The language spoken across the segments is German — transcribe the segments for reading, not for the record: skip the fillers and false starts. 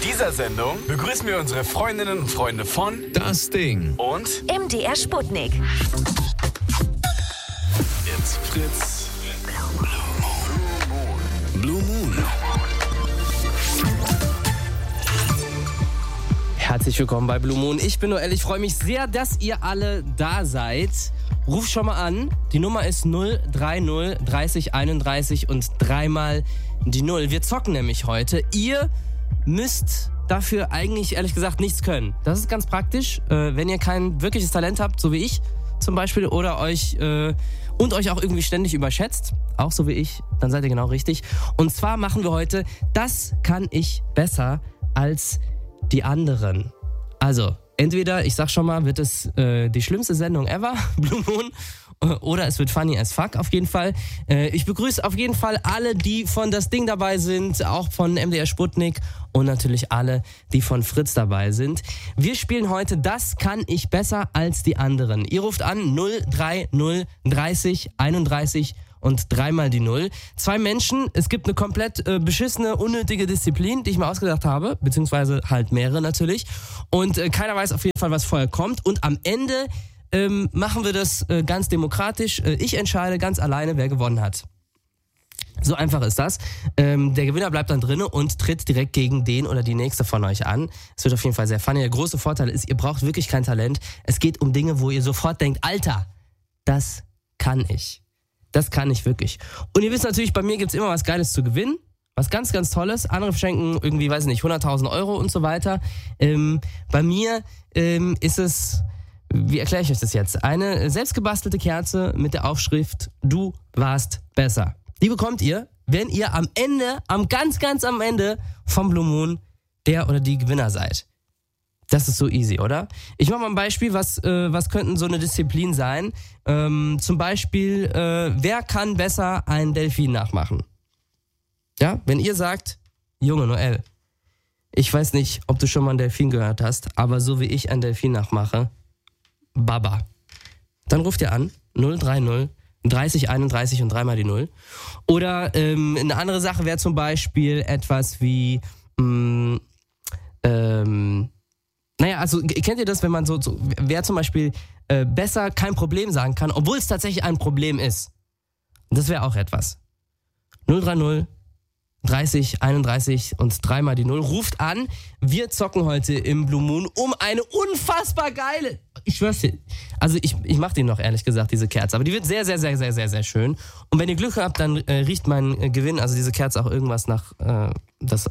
dieser Sendung begrüßen wir unsere Freundinnen und Freunde von Das Ding und MDR Sputnik. It's Fritz. Blue Moon. Herzlich willkommen bei Blue Moon. Ich bin Noel. Ich freue mich sehr, dass ihr alle da seid. Ruf schon mal an. Die Nummer ist 030 30 31 und dreimal die 0. Wir zocken nämlich heute. Ihr müsst dafür eigentlich, ehrlich gesagt, nichts können. Das ist ganz praktisch, wenn ihr kein wirkliches Talent habt, so wie ich zum Beispiel, oder euch auch irgendwie ständig überschätzt, auch so wie ich, dann seid ihr genau richtig. Und zwar machen wir heute, das kann ich besser als die anderen. Also, entweder, ich sag schon mal, wird es die schlimmste Sendung ever, Blue Moon, oder es wird funny as fuck auf jeden Fall. Ich begrüße auf jeden Fall alle, die von Das Ding dabei sind, auch von MDR Sputnik und natürlich alle, die von Fritz dabei sind. Wir spielen heute Das kann ich besser als die anderen. Ihr ruft an 030 30 31 und dreimal die 0. 2 Menschen, es gibt eine komplett beschissene, unnötige Disziplin, die ich mir ausgedacht habe, beziehungsweise halt mehrere natürlich. Und keiner weiß auf jeden Fall, was vorher kommt. Und am Ende machen wir das ganz demokratisch. Ich entscheide ganz alleine, wer gewonnen hat. So einfach ist das. Der Gewinner bleibt dann drinne und tritt direkt gegen den oder die nächste von euch an. Es wird auf jeden Fall sehr funny. Der große Vorteil ist, ihr braucht wirklich kein Talent. Es geht um Dinge, wo ihr sofort denkt, Alter, das kann ich. Das kann ich wirklich. Und ihr wisst natürlich, bei mir gibt's immer was Geiles zu gewinnen. Was ganz, ganz Tolles. Andere verschenken irgendwie, weiß ich nicht, 100.000 Euro und so weiter. Bei mir ist es, wie erkläre ich euch das jetzt? Eine selbstgebastelte Kerze mit der Aufschrift, du warst besser. Die bekommt ihr, wenn ihr am Ende, ganz, ganz am Ende vom Blue Moon der oder die Gewinner seid. Das ist so easy, oder? Ich mache mal ein Beispiel, was könnten so eine Disziplin sein? Zum Beispiel, wer kann besser einen Delfin nachmachen? Ja, wenn ihr sagt, Junge Noel, ich weiß nicht, ob du schon mal einen Delfin gehört hast, aber so wie ich einen Delfin nachmache, Baba. Dann ruft ihr an, 030 30 31 und dreimal die 0. Oder eine andere Sache wäre zum Beispiel etwas wie, naja, also kennt ihr das, wenn man so wer zum Beispiel besser kein Problem sagen kann, obwohl es tatsächlich ein Problem ist. Das wäre auch etwas. 030 30 31 und dreimal die 0. Ruft an. Wir zocken heute im Blue Moon um eine unfassbar geile, ich schwör's dir, also ich mach die noch, ehrlich gesagt, diese Kerze, aber die wird sehr, sehr, sehr, sehr, sehr, sehr schön. Und wenn ihr Glück habt, dann riecht mein Gewinn, also diese Kerze, auch irgendwas nach, das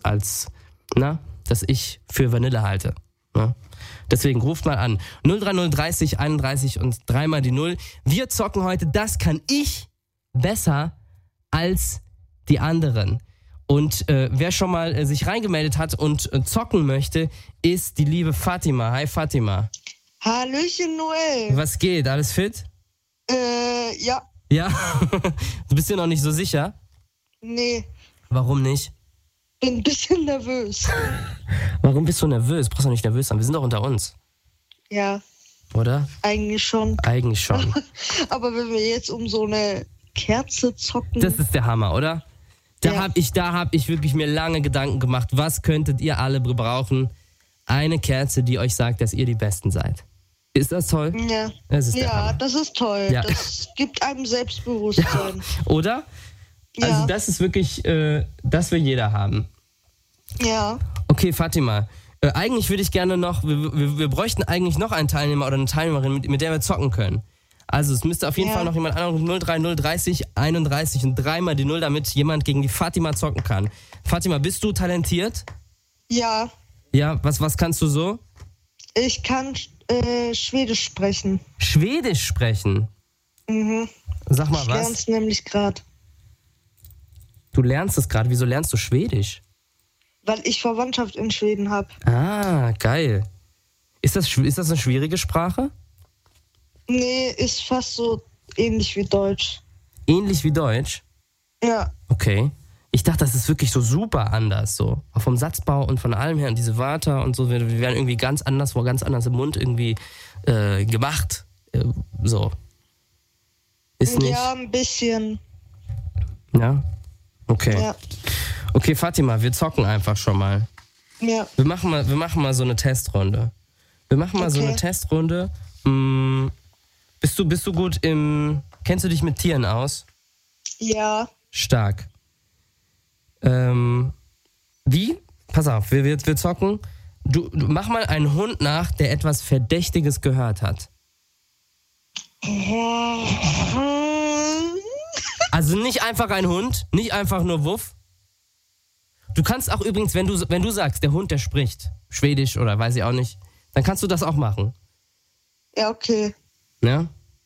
ich für Vanille halte. Ja. Deswegen ruft mal an. 030 30 31 und dreimal die 0. Wir zocken heute, das kann ich besser als die anderen. Und wer schon mal sich reingemeldet hat und zocken möchte, ist die liebe Fatima. Hi Fatima. Hallöchen Noel. Was geht? Alles fit? Ja. Ja? Du bist dir noch nicht so sicher? Nee. Warum nicht? Bin ein bisschen nervös. Warum bist du nervös? Brauchst du nicht nervös sein. Wir sind doch unter uns. Ja. Oder? Eigentlich schon. Eigentlich schon. Aber wenn wir jetzt um so eine Kerze zocken. Das ist der Hammer, oder? Da Ja. hab ich wirklich mir lange Gedanken gemacht, was könntet ihr alle brauchen? Eine Kerze, die euch sagt, dass ihr die Besten seid. Ist das toll? Ja. Das ist der Ja, Hammer. das ist toll. Ja. Das gibt einem Selbstbewusstsein. Oder? Ja. Also das ist wirklich, das will jeder haben. Ja. Okay, Fatima, eigentlich würde ich gerne noch, wir bräuchten eigentlich noch einen Teilnehmer oder eine Teilnehmerin, mit der wir zocken können. Also es müsste auf jeden Fall noch jemand anrufen, 030 30 31 und dreimal die 0, damit jemand gegen die Fatima zocken kann. Fatima, bist du talentiert? Ja. Ja, was kannst du so? Ich kann Schwedisch sprechen. Schwedisch sprechen? Mhm. Sag mal Ich was. lern's nämlich gerade. Du lernst es gerade, wieso lernst du Schwedisch? Weil ich Verwandtschaft in Schweden habe. Ah, geil. Ist das eine schwierige Sprache? Nee, ist fast so ähnlich wie Deutsch. Ähnlich wie Deutsch? Ja. Okay. Ich dachte, das ist wirklich so super anders, so. Auch vom Satzbau und von allem her und diese Wörter und so, wir werden irgendwie ganz anders im Mund irgendwie gemacht. So. Ist nicht. Ja, ein bisschen. Ja? Okay. Ja. Okay, Fatima, wir zocken einfach schon mal. Ja. Wir machen mal so eine Testrunde. Bist du gut kennst du dich mit Tieren aus? Ja. Stark. Wie? Pass auf, wir zocken. Du mach mal einen Hund nach, der etwas Verdächtiges gehört hat. Also nicht einfach ein Hund, nicht einfach nur Wuff. Du kannst auch übrigens, wenn du sagst, der Hund, der spricht Schwedisch oder weiß ich auch nicht, dann kannst du das auch machen. Ja, okay. Ja?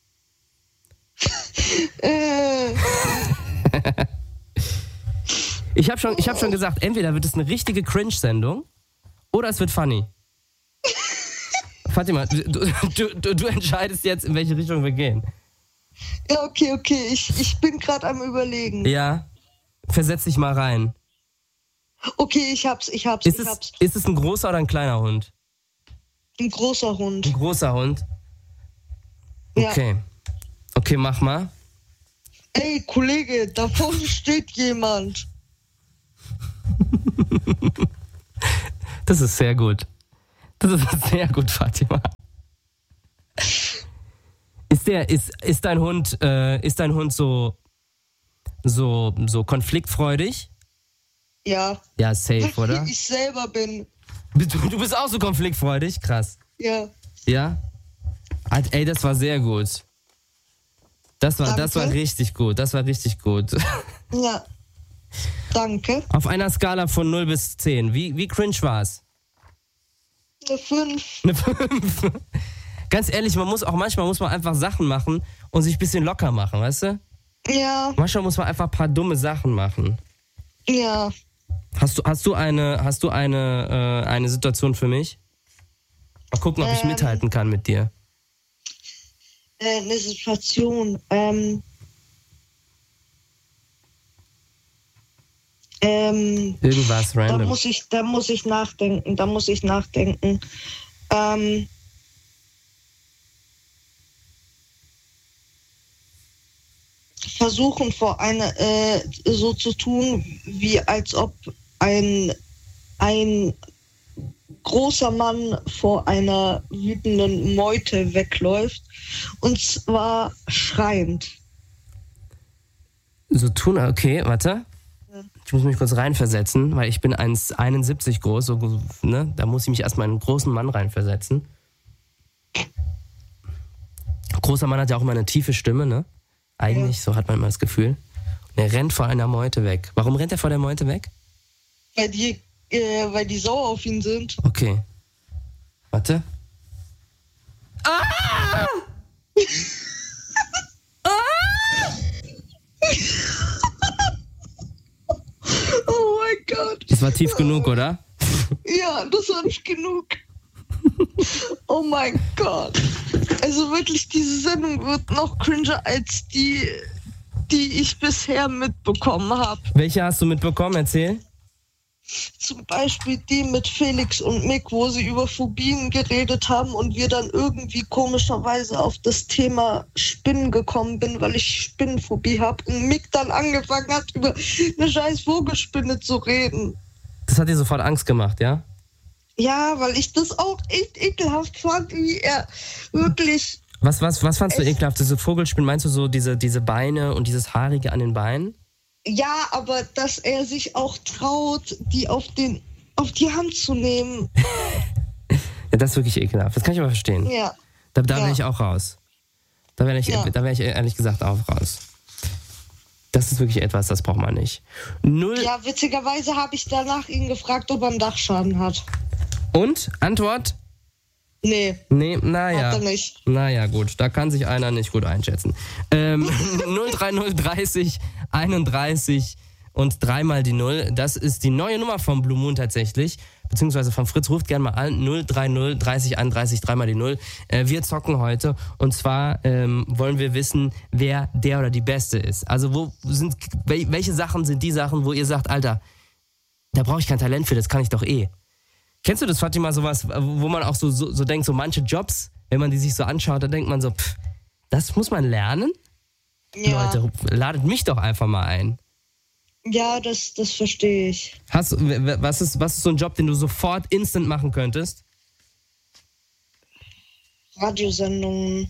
Ich hab schon gesagt, entweder wird es eine richtige Cringe-Sendung oder es wird funny. Fatima, du entscheidest jetzt, in welche Richtung wir gehen. Ja, okay. Ich bin gerade am Überlegen. Ja, versetz dich mal rein. Okay, ich hab's. Ist es ein großer oder ein kleiner Hund? Ein großer Hund. Ein großer Hund? Okay. Ja. Okay, mach mal. Ey, Kollege, da vorne steht jemand. Das ist sehr gut. Das ist sehr gut, Fatima. Ist dein Hund so konfliktfreudig? Ja. Ja, safe, oder? Ich selber bin. Du bist auch so konfliktfreudig? Krass. Ja. Ja? Ey, das war sehr gut. Das war richtig gut. Das war richtig gut. Ja. Danke. Auf einer Skala von 0 bis 10. Wie cringe war's? Eine 5. Eine 5. Ganz ehrlich, manchmal muss man einfach Sachen machen und sich ein bisschen locker machen, weißt du? Ja. Manchmal muss man einfach ein paar dumme Sachen machen. Ja. Hast du eine Situation für mich? Mal gucken, ob ich mithalten kann mit dir. Eine Situation. Irgendwas random. Da muss ich nachdenken. Versuchen so zu tun, wie als ob ein großer Mann vor einer wütenden Meute wegläuft. Und zwar schreiend. So tun, okay, warte. Ich muss mich kurz reinversetzen, weil ich bin 1,71 groß, so, ne? Da muss ich mich erstmal in einen großen Mann reinversetzen. Großer Mann hat ja auch immer eine tiefe Stimme, ne? Eigentlich, so hat man immer das Gefühl. Und er rennt vor einer Meute weg. Warum rennt er vor der Meute weg? Weil die sauer auf ihn sind. Okay. Warte. Ah! Oh mein Gott. Das war tief genug, oder? Ja, das war nicht genug. Oh mein Gott. Also wirklich, diese Sendung wird noch cringer als die ich bisher mitbekommen habe. Welche hast du mitbekommen? Erzähl. Zum Beispiel die mit Felix und Mick, wo sie über Phobien geredet haben und wir dann irgendwie komischerweise auf das Thema Spinnen gekommen bin, weil ich Spinnenphobie habe und Mick dann angefangen hat, über eine scheiß Vogelspinne zu reden. Das hat dir sofort Angst gemacht, ja? Ja, weil ich das auch echt ekelhaft fand, wie er wirklich... Was fandst du ekelhaft? Diese Vogelspinnen, meinst du so diese Beine und dieses Haarige an den Beinen? Ja, aber dass er sich auch traut, die auf die Hand zu nehmen. Ja, das ist wirklich ekelhaft. Das kann ich aber verstehen. Ja. Da wäre ich auch raus. Da wäre ich ehrlich gesagt auch raus. Das ist wirklich etwas, das braucht man nicht. Ja, witzigerweise habe ich danach ihn gefragt, ob er einen Dachschaden hat. Und? Antwort? Nee, naja. hat er nicht. Naja, gut, da kann sich einer nicht gut einschätzen. 03030 31 und 3 mal die 0. Das ist die neue Nummer vom Blue Moon tatsächlich. Beziehungsweise von Fritz, ruft gerne mal an. 030 30 31 3 mal die 0. Wir zocken heute und zwar wollen wir wissen, wer der oder die Beste ist. Also welche Sachen sind die Sachen, wo ihr sagt, Alter, da brauche ich kein Talent für, das kann ich doch eh. Kennst du das, Fatima, sowas, wo man auch so denkt, so manche Jobs, wenn man die sich so anschaut, dann denkt man so, das muss man lernen? Ja. Leute, ladet mich doch einfach mal ein. Ja, das verstehe ich. Was ist so ein Job, den du sofort instant machen könntest? Radiosendungen.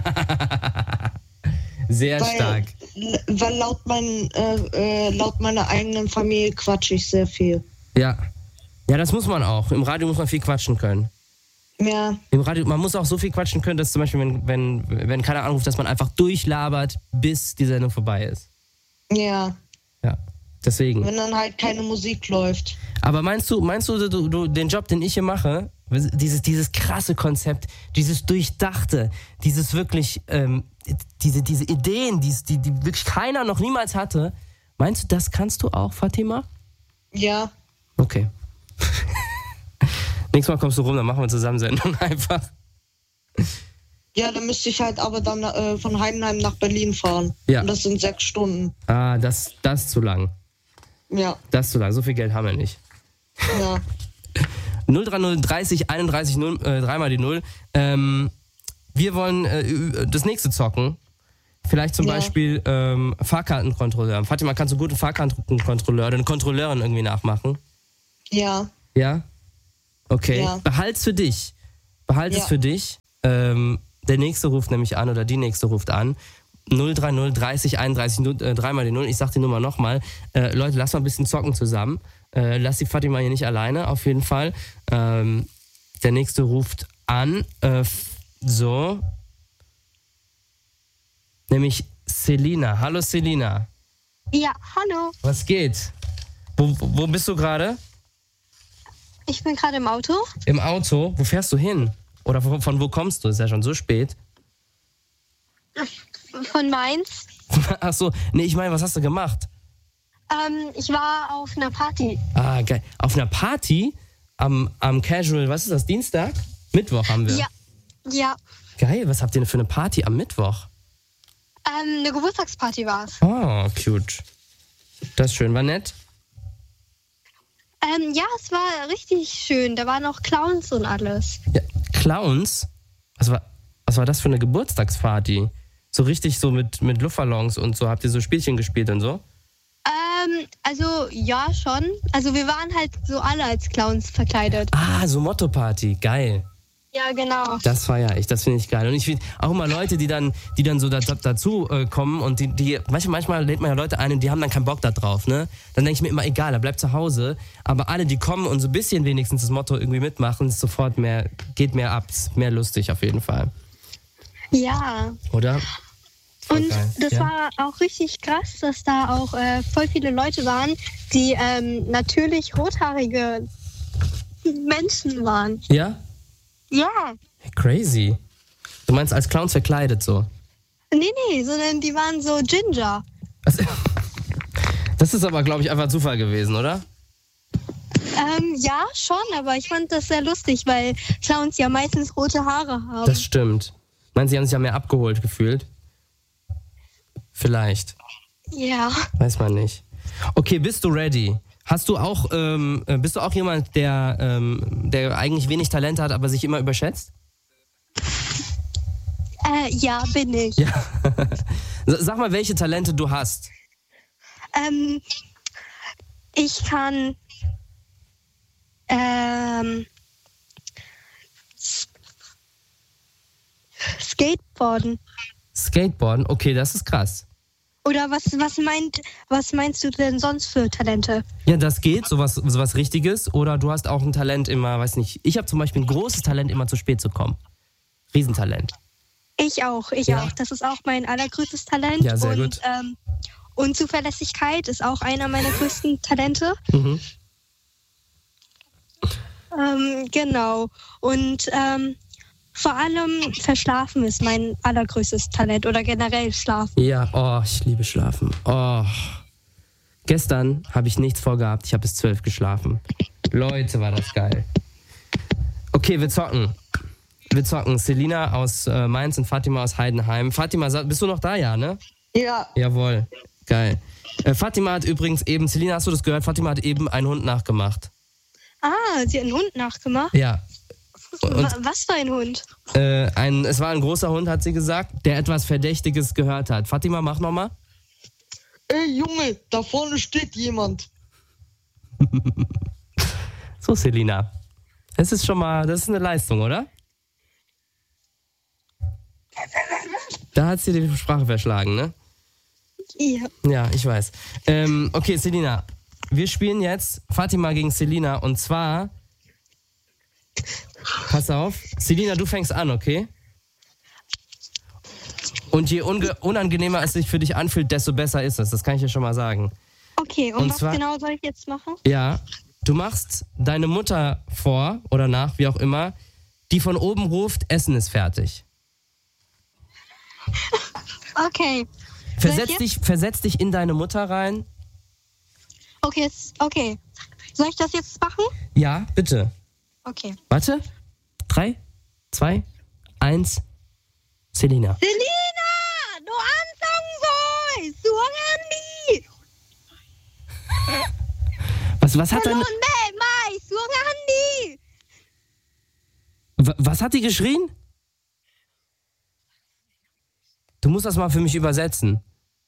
Sehr stark. Weil laut meiner eigenen Familie quatsche ich sehr viel. Ja. Ja, das muss man auch. Im Radio muss man viel quatschen können. Ja. Im Radio, man muss auch so viel quatschen können, dass zum Beispiel, wenn keiner anruft, dass man einfach durchlabert, bis die Sendung vorbei ist. Ja. Ja, deswegen. Wenn dann halt keine Musik läuft. Aber meinst du den Job, den ich hier mache, dieses krasse Konzept, dieses Durchdachte, dieses wirklich, diese Ideen, die wirklich keiner noch niemals hatte, meinst du, das kannst du auch, Fatima? Ja. Okay. Nächstes Mal kommst du rum, dann machen wir zusammen Sendung einfach. Ja, dann müsste ich halt aber dann von Heidenheim nach Berlin fahren. Ja. Und das sind 6 Stunden. Ah, das ist zu lang. Ja. Das ist zu lang. So viel Geld haben wir nicht. Ja. 030 30 31 0, 3 mal die 0. Wir wollen das nächste zocken. Vielleicht zum Beispiel Fahrkartenkontrolleur. Fatima, kannst du gut einen Fahrkartenkontrolleur oder eine Kontrolleurin irgendwie nachmachen? Ja. Ja? Okay. Ja. Behalt's für dich. Behalt es für dich. Der nächste ruft nämlich an oder die nächste ruft an. 030 30 31 3 mal die 0. Ich sag die Nummer nochmal. Leute, lass mal ein bisschen zocken zusammen. Lass die Fatima hier nicht alleine, auf jeden Fall. Der nächste ruft an. So. Nämlich Selina. Hallo Selina. Ja, hallo. Was geht? Wo bist du gerade? Ich bin gerade im Auto. Im Auto? Wo fährst du hin? Oder von wo kommst du? Ist ja schon so spät. Von Mainz. Ach so, nee, ich meine, was hast du gemacht? Ich war auf einer Party. Ah, geil. Auf einer Party? Am Casual, was ist das, Dienstag? Mittwoch haben wir. Ja. Geil, was habt ihr denn für eine Party am Mittwoch? Eine Geburtstagsparty war's. Oh, cute. Das ist schön, war nett? Ja, es war richtig schön. Da waren auch Clowns und alles. Ja, Clowns? Was war das für eine Geburtstagsparty? So richtig so mit Luftballons und so. Habt ihr so Spielchen gespielt und so? Also ja, schon. Also wir waren halt so alle als Clowns verkleidet. Ah, so Motto-Party. Geil. Ja, genau. Das feiere ich, das finde ich geil. Und ich finde auch immer Leute, die dann so dazu kommen und die manchmal lädt man ja Leute ein und die haben dann keinen Bock da drauf, ne? Dann denke ich mir immer, egal, er bleibt zu Hause. Aber alle, die kommen und so ein bisschen wenigstens das Motto irgendwie mitmachen, ist sofort geht mehr ab, ist mehr lustig auf jeden Fall. Ja. Oder? Und das war auch richtig krass, dass da auch voll viele Leute waren, die natürlich rothaarige Menschen waren. Ja? Ja. Crazy. Du meinst als Clowns verkleidet so? Nee, sondern die waren so Ginger. Das ist aber, glaube ich, einfach Zufall gewesen, oder? Ja, schon, aber ich fand das sehr lustig, weil Clowns ja meistens rote Haare haben. Das stimmt. Meinst du, sie haben sich ja mehr abgeholt gefühlt? Vielleicht. Ja. Weiß man nicht. Okay, bist du ready? Bist du auch jemand, der eigentlich wenig Talent hat, aber sich immer überschätzt? Ja, bin ich. Ja. Sag mal, welche Talente du hast. Ich kann Skateboarden. Skateboarden? Okay, das ist krass. Oder was meinst du denn sonst für Talente? Ja, das geht, sowas Richtiges. Oder du hast auch ein Talent immer, weiß nicht. Ich habe zum Beispiel ein großes Talent, immer zu spät zu kommen. Riesentalent. Ich auch. Das ist auch mein allergrößtes Talent. Ja, sehr gut. Und Zuverlässigkeit ist auch einer meiner größten Talente. Mhm. Genau. Und vor allem Verschlafen ist mein allergrößtes Talent oder generell Schlafen. Ja, ich liebe Schlafen. Oh. Gestern habe ich nichts vorgehabt. Ich habe bis 12 geschlafen. Leute, war das geil. Okay, wir zocken. Selina aus Mainz und Fatima aus Heidenheim. Fatima, bist du noch da, ja, ne? Ja. Jawohl, geil. Fatima hat übrigens eben, Selina, hast du das gehört? Fatima hat eben einen Hund nachgemacht. Ah, sie hat einen Hund nachgemacht? Ja. Was für ein Hund? Es war ein großer Hund, hat sie gesagt, der etwas Verdächtiges gehört hat. Fatima, mach nochmal. ey Junge, da vorne steht jemand. So, Selina. Das ist eine Leistung, oder? Da hat sie die Sprache verschlagen, ne? Ja. Ja, ich weiß. Okay, Selina. Wir spielen jetzt Fatima gegen Selina und zwar... Pass auf. Selina, du fängst an, okay? Und je unangenehmer es sich für dich anfühlt, desto besser ist es. Das kann ich dir schon mal sagen. Okay, und was genau soll ich jetzt machen? Ja, du machst deine Mutter vor oder nach, wie auch immer, die von oben ruft, Essen ist fertig. Okay. Versetz dich in deine Mutter rein. Okay. Soll ich das jetzt machen? Ja, bitte. Okay. Warte. 3, 2, 1. Selina. Selina! Du ansang soll! Suang Andi! Was hat deine... Was hat die geschrien? Du musst das mal für mich übersetzen.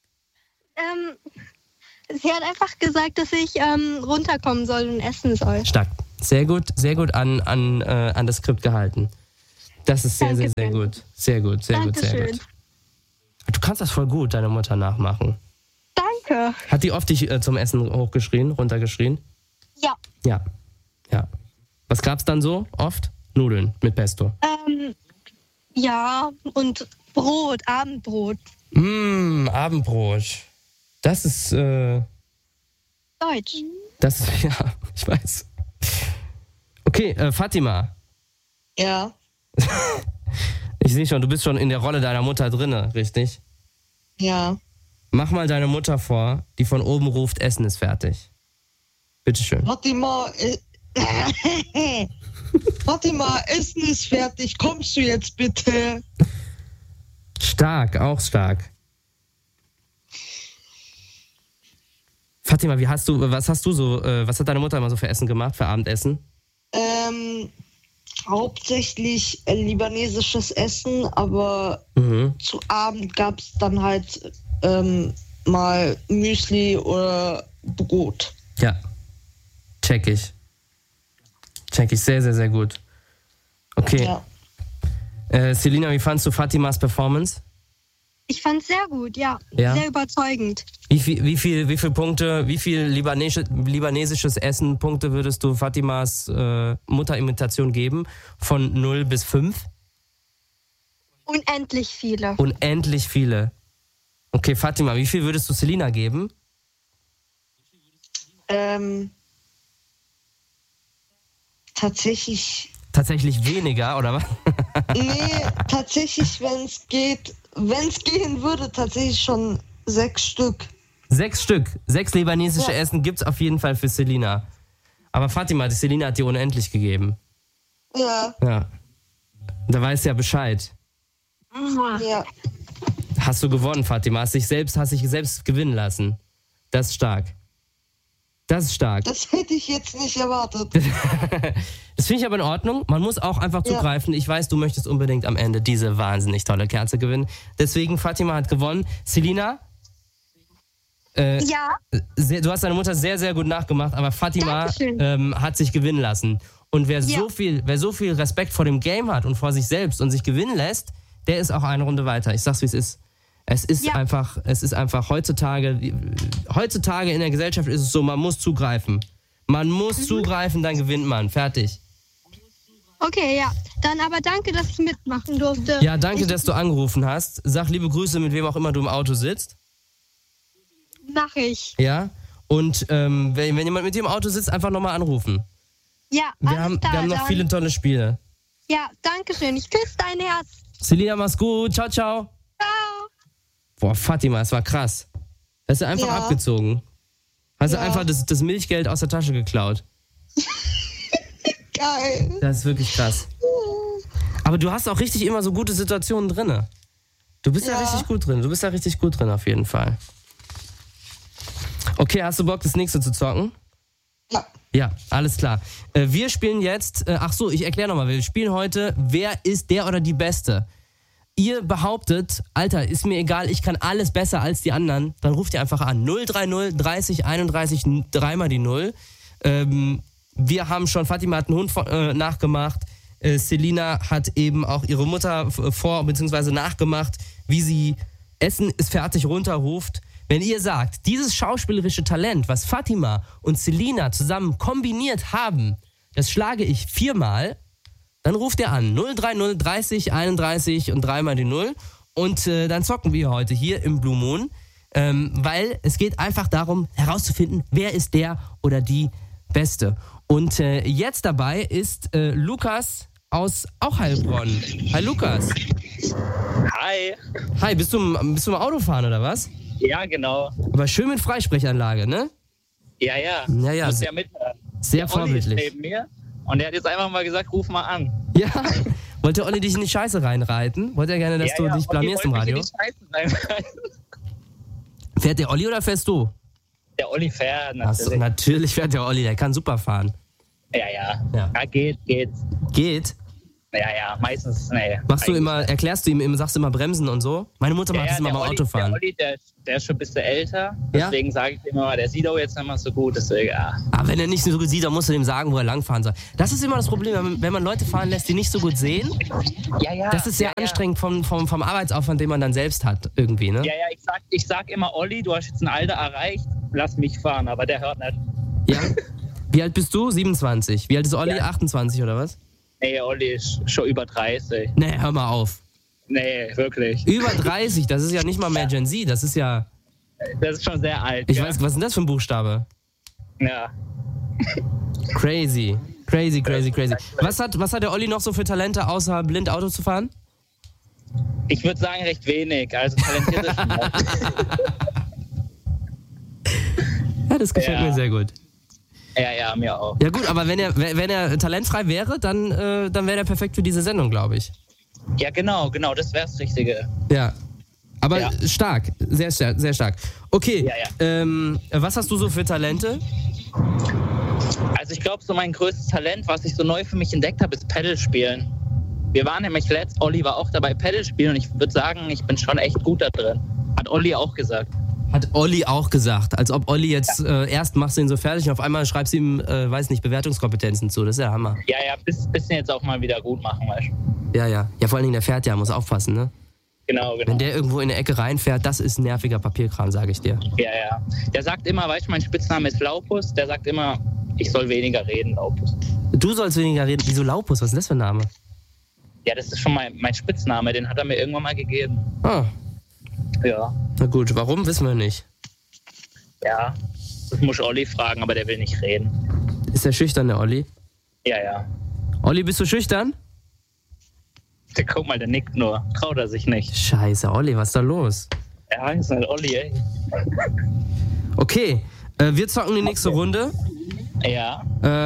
Sie hat einfach gesagt, dass ich runterkommen soll und essen soll. Stark. Sehr gut an das Skript gehalten. Das ist sehr, sehr, sehr gut. Sehr gut. Dankeschön. Du kannst das voll gut, deine Mutter nachmachen. Danke. Hat die oft dich zum Essen runtergeschrien? Ja. Ja. Was gab's dann so oft? Nudeln mit Pesto. Ja, und Brot, Abendbrot. Abendbrot. Das ist, Deutsch. Das ist, ja, ich weiß. Okay, Fatima. Ja. Ich sehe schon, du bist schon in der Rolle deiner Mutter drinne, richtig? Ja. Mach mal deine Mutter vor, die von oben ruft, Essen ist fertig. Bitteschön. Fatima, Essen ist fertig. Kommst du jetzt bitte? Stark, auch stark. Fatima, was hat deine Mutter immer so für Essen gemacht, für Abendessen? Hauptsächlich libanesisches Essen, aber zu Abend gab es dann halt mal Müsli oder Brot. Ja, check ich. Sehr, sehr, sehr gut. Okay. Ja. Selina, wie fandst du Fatimas Performance? Ich fand es sehr gut, ja. Sehr überzeugend. Wie viel Punkte, wie viel libanesisches Essen Punkte würdest du Fatimas Mutterimitation geben? Von 0 bis 5? Unendlich viele. Unendlich viele. Okay, Fatima, wie viel würdest du Selina geben? Tatsächlich weniger, oder was? Nee, tatsächlich, wenn es gehen würde, tatsächlich schon 6 Stück. 6 Stück. 6 libanesische Essen gibt's auf jeden Fall für Selina. Aber Fatima, die Selina hat dir unendlich gegeben. Ja. Da weißt du ja Bescheid. Ja. Hast du gewonnen, Fatima. Hast dich selbst gewinnen lassen. Das ist stark. Das hätte ich jetzt nicht erwartet. Das finde ich aber in Ordnung. Man muss auch einfach zugreifen. Ich weiß, du möchtest unbedingt am Ende diese wahnsinnig tolle Kerze gewinnen. Deswegen, Fatima hat gewonnen. Selina? Ja? Du hast deine Mutter sehr, sehr gut nachgemacht, aber Fatima hat sich gewinnen lassen. Und wer so viel Respekt vor dem Game hat und vor sich selbst und sich gewinnen lässt, der ist auch eine Runde weiter. Ich sag's, wie es ist. Es ist einfach heutzutage in der Gesellschaft ist es so, man muss zugreifen. Man muss zugreifen, dann gewinnt man. Fertig. Okay, ja. Dann aber danke, dass ich mitmachen durfte. Ja, danke, dass du angerufen hast. Sag liebe Grüße, mit wem auch immer du im Auto sitzt. Mach ich. Ja. Und wenn jemand mit dir im Auto sitzt, einfach nochmal anrufen. Ja, wir haben noch viele tolle Spiele. Ja, danke schön. Ich küsse dein Herz. Selina, mach's gut. Ciao, ciao. Ciao. Boah, Fatima, es war krass. Hast du einfach abgezogen. Hast du einfach das Milchgeld aus der Tasche geklaut. Geil. Das ist wirklich krass. Aber du hast auch richtig immer so gute Situationen drin. Du bist da richtig gut drin. Du bist da richtig gut drin auf jeden Fall. Okay, hast du Bock, das nächste zu zocken? Ja. Ja, alles klar. Wir spielen jetzt, ich erkläre nochmal, wir spielen heute, wer ist der oder die Beste? ihr behauptet, Alter, ist mir egal, ich kann alles besser als die anderen, dann ruft ihr einfach an. 030 30 31 3 die 0. Wir haben schon, Fatima hat einen Hund nachgemacht. Selina hat eben auch ihre Mutter bzw. nachgemacht, wie sie Essen ist fertig runterruft. Wenn ihr sagt, dieses schauspielerische Talent, was Fatima und Selina zusammen kombiniert haben, das schlage ich 4-mal, dann ruft ihr an 030 30 31 und 3 die 0 und dann zocken wir heute hier im Blue Moon, weil es geht einfach darum herauszufinden, wer ist der oder die Beste. Und jetzt dabei ist Lukas aus auch Heilbronn. Hi Lukas. Hi. Hi, bist du im Autofahren oder was? Ja, genau. Aber schön mit Freisprechanlage, ne? Ja, ja. Ja. Muss ja mithören. Sehr der Olli ist vorbildlich. neben mir und der hat jetzt einfach mal gesagt, ruf mal an. Ja. Wollte Olli dich in die Scheiße reinreiten? Wollte er gerne, dass du dich blamierst im Radio? Fährt der Olli oder fährst du? Der Olli fährt natürlich. Achso, natürlich fährt der Olli, der kann super fahren. Ja, geht. Geht? Ja, meistens, nee. Erklärst du ihm, sagst du immer bremsen und so? Meine Mutter macht das immer beim Autofahren. Der Olli, der ist schon ein bisschen älter, deswegen sage ich ihm immer, der sieht auch jetzt nicht mal so gut, deswegen, Aber wenn er nicht so gut sieht, dann musst du dem sagen, wo er langfahren soll. Das ist immer das Problem, wenn man Leute fahren lässt, die nicht so gut sehen. Ja. Das ist sehr anstrengend vom Arbeitsaufwand, den man dann selbst hat, irgendwie, ne? Ja, ich sag immer, Olli, du hast jetzt ein Alter erreicht, lass mich fahren, aber der hört nicht. Ja? Wie alt bist du? 27. Wie alt ist Olli? 28 oder was? Nee, Olli ist schon über 30. Nee, hör mal auf. Nee, wirklich. Über 30, das ist ja nicht mal mehr Gen Z, das ist ja... Das ist schon sehr alt. Ich weiß, was ist denn das für ein Buchstabe? Ja. Crazy. Was hat der Olli noch so für Talente, außer blind Auto zu fahren? Ich würde sagen, recht wenig. Also talentiert ist schon. Ja, das gefällt mir sehr gut. Ja, mir auch. Ja gut, aber wenn er talentfrei wäre, dann wäre er perfekt für diese Sendung, glaube ich. Ja, genau, das wäre das Richtige. Ja, aber stark, sehr stark. Okay, was hast du so für Talente? Also ich glaube, so mein größtes Talent, was ich so neu für mich entdeckt habe, ist Paddle-Spielen. Wir waren nämlich Olli war auch dabei Paddle-Spielen und ich würde sagen, ich bin schon echt gut da drin. Hat Olli auch gesagt. Hat Olli auch gesagt, als ob Olli jetzt erst machst du ihn so fertig und auf einmal schreibst du ihm, Bewertungskompetenzen zu. Das ist ja Hammer. Ja, bisschen jetzt auch mal wieder gut machen, weißt du. Ja, vor allen Dingen der fährt ja, muss aufpassen, ne? Genau. Wenn der irgendwo in eine Ecke reinfährt, das ist nerviger Papierkram, sage ich dir. Ja. Der sagt immer, weißt du, mein Spitzname ist Laupus, der sagt immer, ich soll weniger reden, Laupus. Du sollst weniger reden? Wieso Laupus? Was ist das für ein Name? Ja, das ist schon mein Spitzname, den hat er mir irgendwann mal gegeben. Ah. Ja. Na gut, warum, wissen wir nicht. Ja, das muss Olli fragen, aber der will nicht reden. Ist der schüchtern, der Olli? Ja. Olli, bist du schüchtern? Guck mal, der nickt nur. Traut er sich nicht. Scheiße, Olli, was ist da los? Ja, ist halt Olli, ey. Okay, wir zocken die nächste Runde. Ja.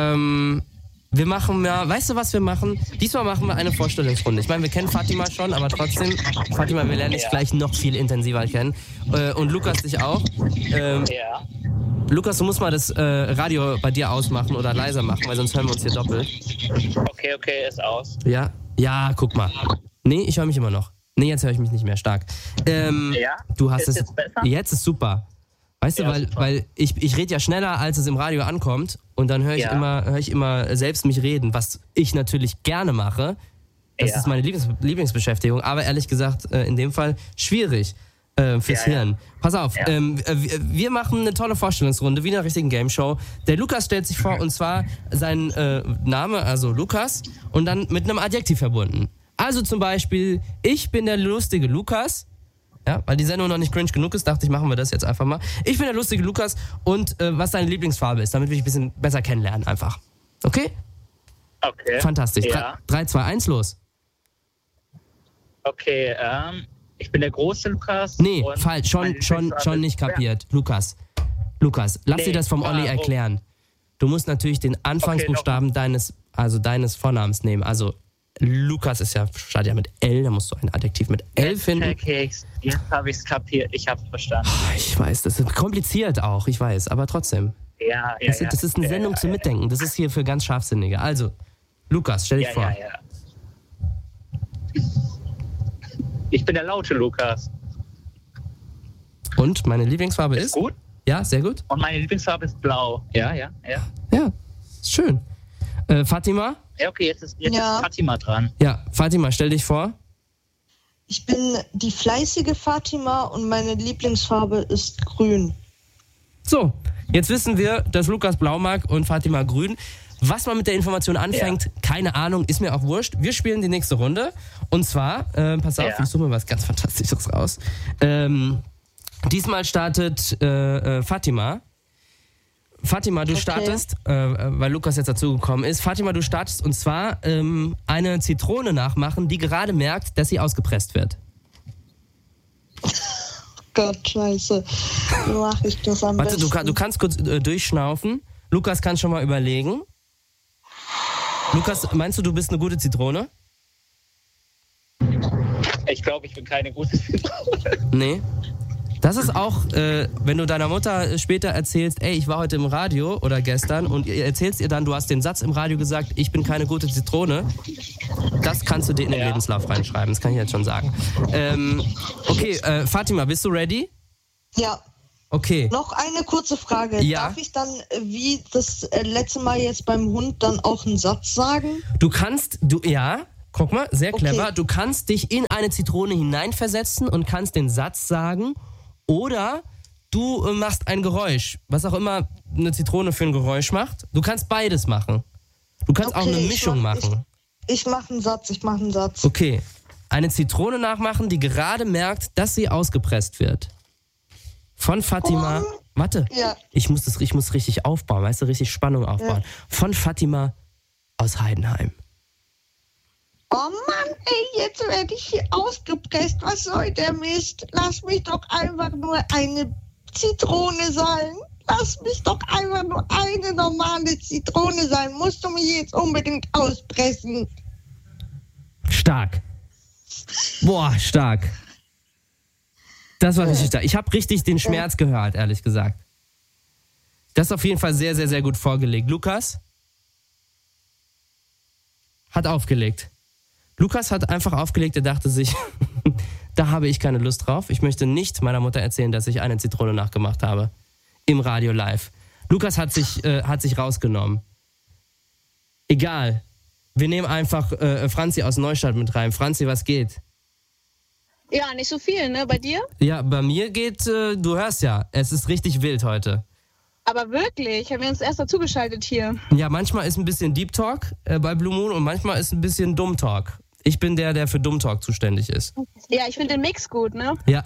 Wir machen weißt du, was wir machen? Diesmal machen wir eine Vorstellungsrunde. Ich meine, wir kennen Fatima schon, aber trotzdem, Fatima, wir lernen dich gleich noch viel intensiver kennen. Und Lukas dich auch. Ja. Lukas, du musst mal das Radio bei dir ausmachen oder leiser machen, weil sonst hören wir uns hier doppelt. Okay, ist aus. Ja, guck mal. Nee, ich höre mich immer noch. Nee, jetzt höre ich mich nicht mehr stark. Du hast ist jetzt besser? Jetzt ist super. Weißt du, weil ich rede ja schneller, als es im Radio ankommt und dann höre ich immer selbst mich reden, was ich natürlich gerne mache. Das ist meine Lieblingsbeschäftigung, aber ehrlich gesagt, in dem Fall schwierig fürs Hirn. Pass auf, wir machen eine tolle Vorstellungsrunde, wie in einer richtigen Game-Show. Der Lukas stellt sich vor, und zwar sein Name, also Lukas, und dann mit einem Adjektiv verbunden. Also zum Beispiel, ich bin der lustige Lukas. Ja, weil die Sendung noch nicht cringe genug ist, dachte ich, machen wir das jetzt einfach mal. Ich bin der lustige Lukas und was deine Lieblingsfarbe ist, damit wir dich ein bisschen besser kennenlernen einfach. Okay? Okay. Fantastisch. Ja. 3, 2, 1, los. Okay, ich bin der große Lukas. Nee, falsch. Schon nicht kapiert. Ja. Lukas, lass dir das vom Olli erklären. Du musst natürlich den Anfangsbuchstaben deines Vornamens nehmen. Also Lukas startet ja mit L, da musst du ein Adjektiv mit L finden. Jetzt habe ich es kapiert, ich habe es verstanden. Ich weiß, das ist kompliziert auch, ich weiß, aber trotzdem. Ja. Das ist eine Sendung zum Mitdenken, das ist hier für ganz Scharfsinnige. Also, Lukas, stell dich vor. Ich bin der laute Lukas. Und meine Lieblingsfarbe ist? Gut? Ja, sehr gut. Und meine Lieblingsfarbe ist blau. Ja. Ja, ist schön. Fatima? Ja, okay, jetzt ist Fatima dran. Ja, Fatima, stell dich vor. Ich bin die fleißige Fatima und meine Lieblingsfarbe ist grün. So, jetzt wissen wir, dass Lukas blau mag und Fatima grün. Was man mit der Information anfängt, keine Ahnung, ist mir auch wurscht. Wir spielen die nächste Runde. Und zwar, pass auf, ich suche mir was ganz Fantastisches raus. Diesmal startet Fatima. Fatima, du startest, weil Lukas jetzt dazugekommen ist. Fatima, du startest und zwar eine Zitrone nachmachen, die gerade merkt, dass sie ausgepresst wird. Gott, scheiße. Wie mache ich das am besten? Warte, du kannst kurz durchschnaufen. Lukas kann schon mal überlegen. Lukas, meinst du bist eine gute Zitrone? Ich glaube, ich bin keine gute Zitrone. Nee. Das ist auch, wenn du deiner Mutter später erzählst, ey, ich war heute im Radio oder gestern und erzählst ihr dann, du hast den Satz im Radio gesagt, ich bin keine gute Zitrone. Das kannst du dir in den Lebenslauf reinschreiben, das kann ich jetzt schon sagen. Okay, Fatima, bist du ready? Ja. Okay. Noch eine kurze Frage. Ja. Darf ich dann, wie das letzte Mal jetzt beim Hund, dann auch einen Satz sagen? Guck mal, sehr clever. Okay. Du kannst dich in eine Zitrone hineinversetzen und kannst den Satz sagen oder du machst ein Geräusch, was auch immer eine Zitrone für ein Geräusch macht. Du kannst beides machen. Du kannst auch eine Mischung machen. Ich mache einen Satz. Okay. Eine Zitrone nachmachen, die gerade merkt, dass sie ausgepresst wird. Von Fatima. Warte. Ja. Ich muss richtig aufbauen, weißt du, richtig Spannung aufbauen. Ja. Von Fatima aus Heidenheim. Oh Mann, ey, jetzt werde ich hier ausgepresst. Was soll der Mist? Lass mich doch einfach nur eine Zitrone sein. Lass mich doch einfach nur eine normale Zitrone sein. Musst du mich jetzt unbedingt auspressen? Stark. Boah, stark. Das war richtig stark. Ich habe richtig den Schmerz gehört, ehrlich gesagt. Das ist auf jeden Fall sehr, sehr, sehr gut vorgelegt. Lukas hat aufgelegt. Lukas hat einfach aufgelegt, er dachte sich, da habe ich keine Lust drauf. Ich möchte nicht meiner Mutter erzählen, dass ich eine Zitrone nachgemacht habe. Im Radio live. Lukas hat sich rausgenommen. Egal. Wir nehmen einfach Franzi aus Neustadt mit rein. Franzi, was geht? Ja, nicht so viel, ne? Bei dir? Ja, bei mir geht, du hörst ja, es ist richtig wild heute. Aber wirklich, haben wir uns erst dazugeschaltet hier. Ja, manchmal ist ein bisschen Deep Talk bei Blue Moon und manchmal ist ein bisschen Dumm Talk. Ich bin der für Dumm Talk zuständig ist. Ja, ich finde den Mix gut, ne? Ja,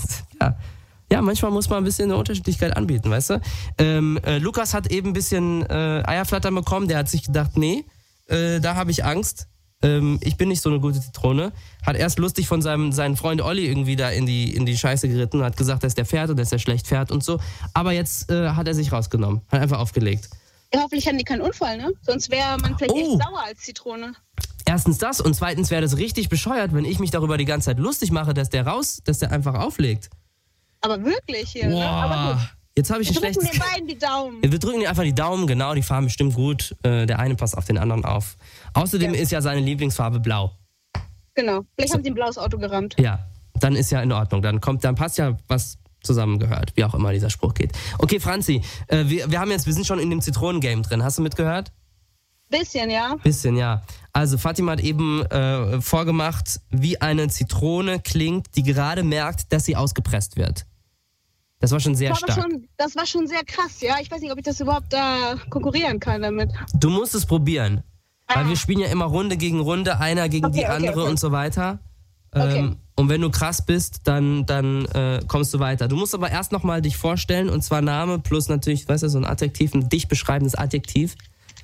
ja, manchmal muss man ein bisschen eine Unterschiedlichkeit anbieten, weißt du? Lukas hat eben ein bisschen Eierflattern bekommen, der hat sich gedacht, nee, da habe ich Angst. Ich bin nicht so eine gute Zitrone. Hat erst lustig von seinem Freund Olli irgendwie da in die Scheiße geritten und hat gesagt, dass der fährt und dass er schlecht fährt und so. Aber jetzt hat er sich rausgenommen, hat einfach aufgelegt. Ja, hoffentlich hatten die keinen Unfall, ne? Sonst wäre man vielleicht echt sauer als Zitrone. Erstens das und zweitens wäre das richtig bescheuert, wenn ich mich darüber die ganze Zeit lustig mache, dass der einfach auflegt. Aber wirklich hier, ne? Aber gut. Jetzt habe ich ein schlechtes... Wir drücken den beiden die Daumen. Wir drücken dir einfach die Daumen, genau, die fahren bestimmt gut. Der eine passt auf den anderen auf. Außerdem ist ja seine Lieblingsfarbe blau. Genau, vielleicht haben sie ein blaues Auto gerammt. Ja, dann ist ja in Ordnung. Dann passt ja was zusammengehört, wie auch immer dieser Spruch geht. Okay, Franzi, wir sind schon in dem Zitronengame drin. Hast du mitgehört? Bisschen, ja. Bisschen, ja. Also Fatima hat eben vorgemacht, wie eine Zitrone klingt, die gerade merkt, dass sie ausgepresst wird. Das war schon sehr stark. Das war schon sehr krass, ja. Ich weiß nicht, ob ich das überhaupt konkurrieren kann damit. Du musst es probieren. Weil wir spielen ja immer Runde gegen Runde, einer gegen die andere und so weiter. Und wenn du krass bist, dann kommst du weiter. Du musst aber erst nochmal dich vorstellen, und zwar Name plus natürlich, weißt du, so ein Adjektiv, ein dich beschreibendes Adjektiv.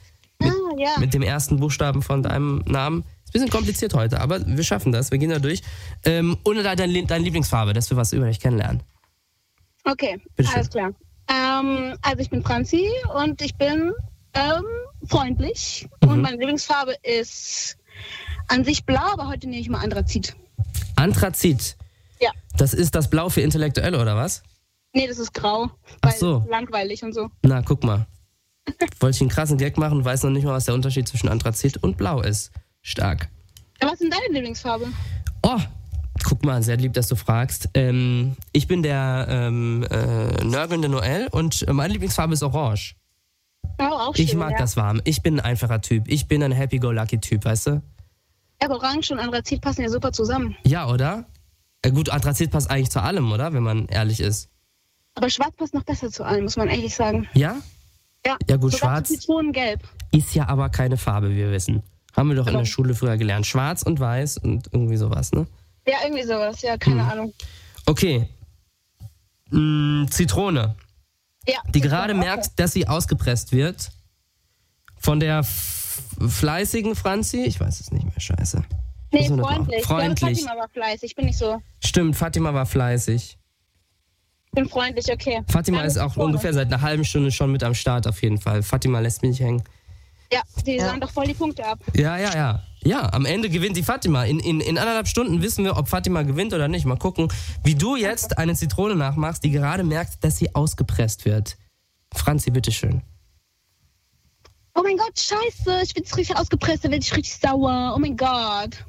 Mit dem ersten Buchstaben von deinem Namen. Ist ein bisschen kompliziert heute, aber wir schaffen das. Wir gehen da durch. Und deine Lieblingsfarbe, dass wir was über dich kennenlernen. Okay, alles klar. Also ich bin Franzi und ich bin freundlich. Und meine Lieblingsfarbe ist an sich blau, aber heute nehme ich mal Anthrazit. Anthrazit? Ja. Das ist das Blau für Intellektuelle, oder was? Nee, das ist grau. Ach so. Langweilig und so. Na, guck mal. Wollte ich einen krassen Gag machen und weiß noch nicht mal, was der Unterschied zwischen Anthrazit und Blau ist. Stark. Ja, was ist denn deine Lieblingsfarbe? Oh, guck Guck mal, sehr lieb, dass du fragst. Ich bin der nörgelnde Noel und meine Lieblingsfarbe ist orange. Oh, auch schön, Ich mag das warm. Ich bin ein einfacher Typ. Ich bin ein Happy-Go-Lucky-Typ, weißt du? Ja, aber Orange und Anthrazit passen ja super zusammen. Ja, oder? Gut, Anthrazit passt eigentlich zu allem, oder? Wenn man ehrlich ist. Aber Schwarz passt noch besser zu allem, muss man ehrlich sagen. Ja? Ja, Ja gut, sogar Schwarz zu Zitronengelb. ist ja aber keine Farbe, wie wir wissen. Haben wir doch in der Schule früher gelernt. Schwarz und weiß und irgendwie sowas, ne? Ja, irgendwie sowas, ja, keine Ahnung. Okay. Zitrone. Ja, Die gerade merkt, dass sie ausgepresst wird. Von der fleißigen Franzi. Ich weiß es nicht mehr, scheiße. Nee, Müssen wir noch freundlich. freundlich. Ja, Fatima war fleißig, ich bin nicht so. Stimmt, Fatima war fleißig. Ich bin freundlich, okay. Fatima Dann ist auch Zitrone. ungefähr seit einer halben Stunde schon mit am Start auf jeden Fall. Fatima lässt mich nicht hängen. Ja, die sahen doch voll die Punkte ab. Ja. Ja, am Ende gewinnt die Fatima. In 1,5 Stunden wissen wir, ob Fatima gewinnt oder nicht. Mal gucken, wie du jetzt eine Zitrone nachmachst, die gerade merkt, dass sie ausgepresst wird. Franzi, bitteschön. Oh mein Gott, scheiße, ich bin jetzt richtig ausgepresst, da werde ich richtig sauer. Oh mein Gott.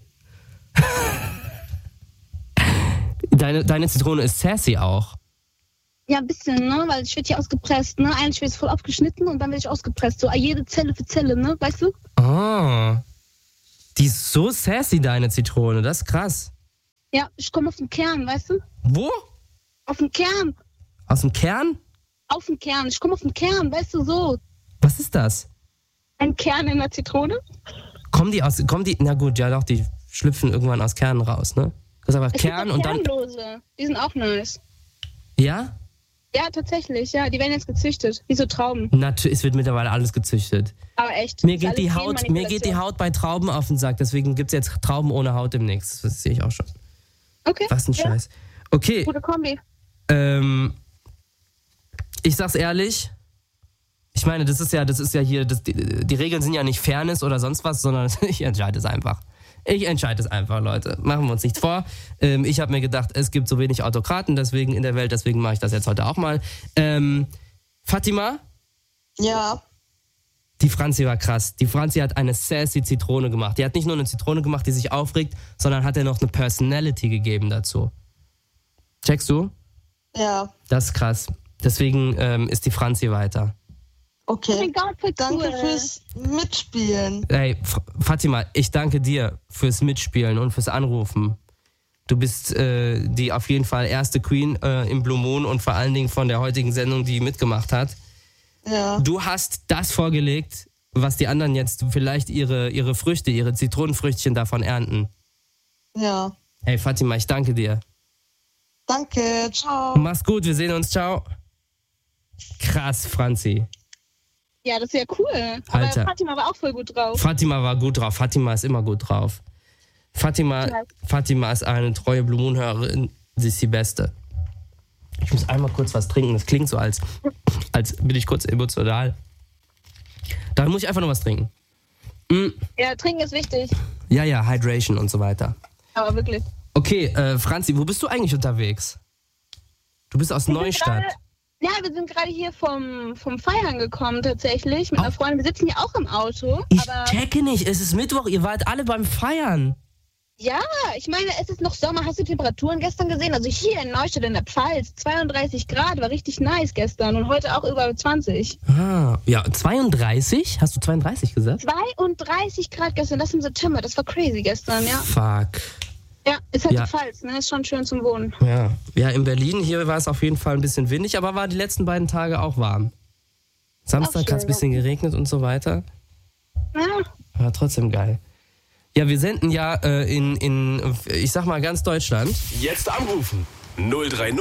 Deine Zitrone ist sassy auch. Ja, ein bisschen, ne, weil ich werde hier ausgepresst, ne. Eigentlich wird es voll aufgeschnitten und dann werde ich ausgepresst. So jede Zelle für Zelle, ne, weißt du? Oh. Die ist so sassy, deine Zitrone. Das ist krass. Ja, ich komme auf den Kern, weißt du? Wo? Auf den Kern. Aus dem Kern? Auf den Kern. Ich komme auf den Kern, weißt du, so. Was ist das? Ein Kern in der Zitrone. Kommen die, na gut, ja doch, die schlüpfen irgendwann aus Kernen raus, ne? Das ist aber Es Kern gibt und auch dann. Kernlose. Die sind auch nice. Ja? Ja, tatsächlich, ja. Die werden jetzt gezüchtet. Wie so Trauben. Natürlich, es wird mittlerweile alles gezüchtet. Aber echt. Mir das ist geht, alles mir geht die Haut bei Trauben auf den Sack, deswegen gibt es jetzt Trauben ohne Haut demnächst. Das sehe ich auch schon. Okay. Was ein ja. Scheiß. Okay, Gute Kombi. ich sag's ehrlich, ich meine, das ist ja hier, die Regeln sind ja nicht Fairness oder sonst was, sondern ich entscheide es einfach. Ich entscheide es einfach, Leute. Machen wir uns nichts vor. Ich habe mir gedacht, es gibt so wenig Autokraten deswegen in der Welt, deswegen mache ich das jetzt heute auch mal. Fatima? Ja. Die Franzi war krass. Die Franzi hat eine sassy Zitrone gemacht. Die hat nicht nur eine Zitrone gemacht, die sich aufregt, sondern hat ihr noch eine Personality gegeben dazu. Checkst du? Ja. Das ist krass. Deswegen ist die Franzi weiter. Okay. Oh mein Gott, voll Danke cool. fürs Mitspielen. Hey, Fatima, ich danke dir fürs Mitspielen und fürs Anrufen. Du bist die auf jeden Fall erste Queen im Blue Moon und vor allen Dingen von der heutigen Sendung, die mitgemacht hat. Ja. Du hast das vorgelegt, was die anderen jetzt vielleicht ihre Früchte, ihre Zitronenfrüchtchen davon ernten. Ja. Hey Fatima, ich danke dir. Danke. Ciao. Mach's gut, wir sehen uns, ciao. Krass, Franzi. Ja, das ist ja cool. Aber Alter. Fatima war auch voll gut drauf. Fatima war gut drauf. Fatima ist immer gut drauf. Fatima ist eine treue Blue Moon-Hörerin. Sie ist die Beste. Ich muss einmal kurz was trinken. Das klingt so, als bin ich kurz emotional. Da muss ich einfach nur was trinken. Ja, trinken ist wichtig. Ja, Hydration und so weiter. Aber wirklich. Okay, Franzi, wo bist du eigentlich unterwegs? Du bist aus Neustadt. Ja, wir sind gerade hier vom Feiern gekommen tatsächlich mit einer Freundin. Wir sitzen ja auch im Auto. Ich aber checke nicht, es ist Mittwoch, ihr wart alle beim Feiern. ja, ich meine, es ist noch Sommer. Hast du Temperaturen gestern gesehen? Also hier in Neustadt in der Pfalz, 32 Grad, war richtig nice gestern und heute auch über 20. Ah, ja, 32? Hast du 32 gesagt? 32 Grad gestern, das im September, das war crazy gestern, ja. Fuck. Ja, ist halt Ja. die Pfalz, ne? Ist schon schön zum Wohnen. Ja, in Berlin, hier war es auf jeden Fall ein bisschen windig, aber war die letzten beiden Tage auch warm. Samstag Auch schön, hat es ein bisschen geregnet und so weiter. Ja, Aber trotzdem geil. Ja, wir senden ja in ich sag mal, ganz Deutschland. Jetzt anrufen. 030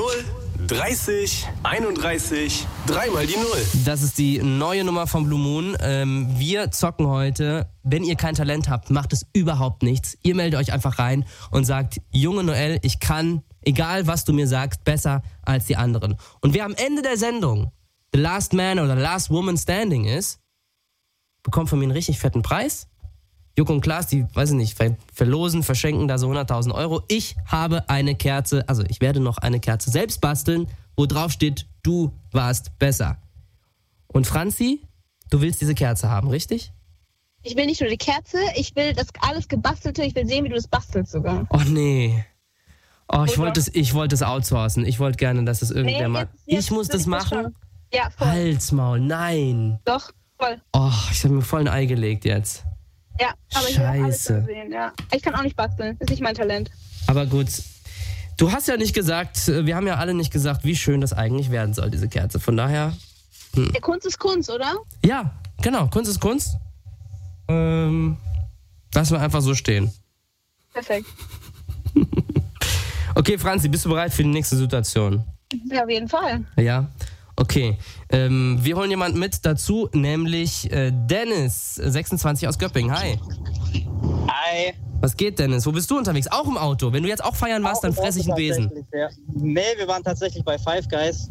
30 31 3 die 0. Das ist die neue Nummer von Blue Moon. Wir zocken heute. Wenn ihr kein Talent habt, macht es überhaupt nichts. Ihr meldet euch einfach rein und sagt, Junge Noel, ich kann, egal was du mir sagst, besser als die anderen. Und wer am Ende der Sendung The Last Man oder The Last Woman Standing ist, bekommt von mir einen richtig fetten Preis. Joko und Klaas, die, weiß ich nicht, verlosen, verschenken da so 100.000 Euro. Ich habe eine Kerze, also ich werde noch eine Kerze selbst basteln, wo drauf steht, du warst besser. Und Franzi, du willst diese Kerze haben, richtig? ich will nicht nur die Kerze, ich will das alles Gebastelte, ich will sehen, wie du das bastelst sogar. Oh nee. Oh, ich wollte es outsourcen. Ich wollte gerne, dass es irgendwer macht. Ich muss das machen? Ja, voll. Halsmaul, nein. Doch, voll. Oh, ich habe mir voll ein Ei gelegt jetzt. Ja, aber ich will alles sehen, ja. Ich kann auch nicht basteln, ist nicht mein Talent. Aber gut, du hast ja nicht gesagt, wir haben ja alle nicht gesagt, wie schön das eigentlich werden soll, diese Kerze. Von daher... Ja, Kunst ist Kunst, oder? Ja, genau, Kunst ist Kunst. Lassen wir einfach so stehen. Perfekt. Okay, Franzi, bist du bereit für die nächste Situation? Ja, auf jeden Fall. Ja, okay. Wir holen jemanden mit dazu, nämlich Dennis, 26 aus Göppingen. Hi. Hi. Was geht, Dennis? Wo bist du unterwegs? Auch im Auto. Wenn du jetzt auch feiern warst, dann fress ich einen Besen. Ja. Nee, wir waren tatsächlich bei Five Guys.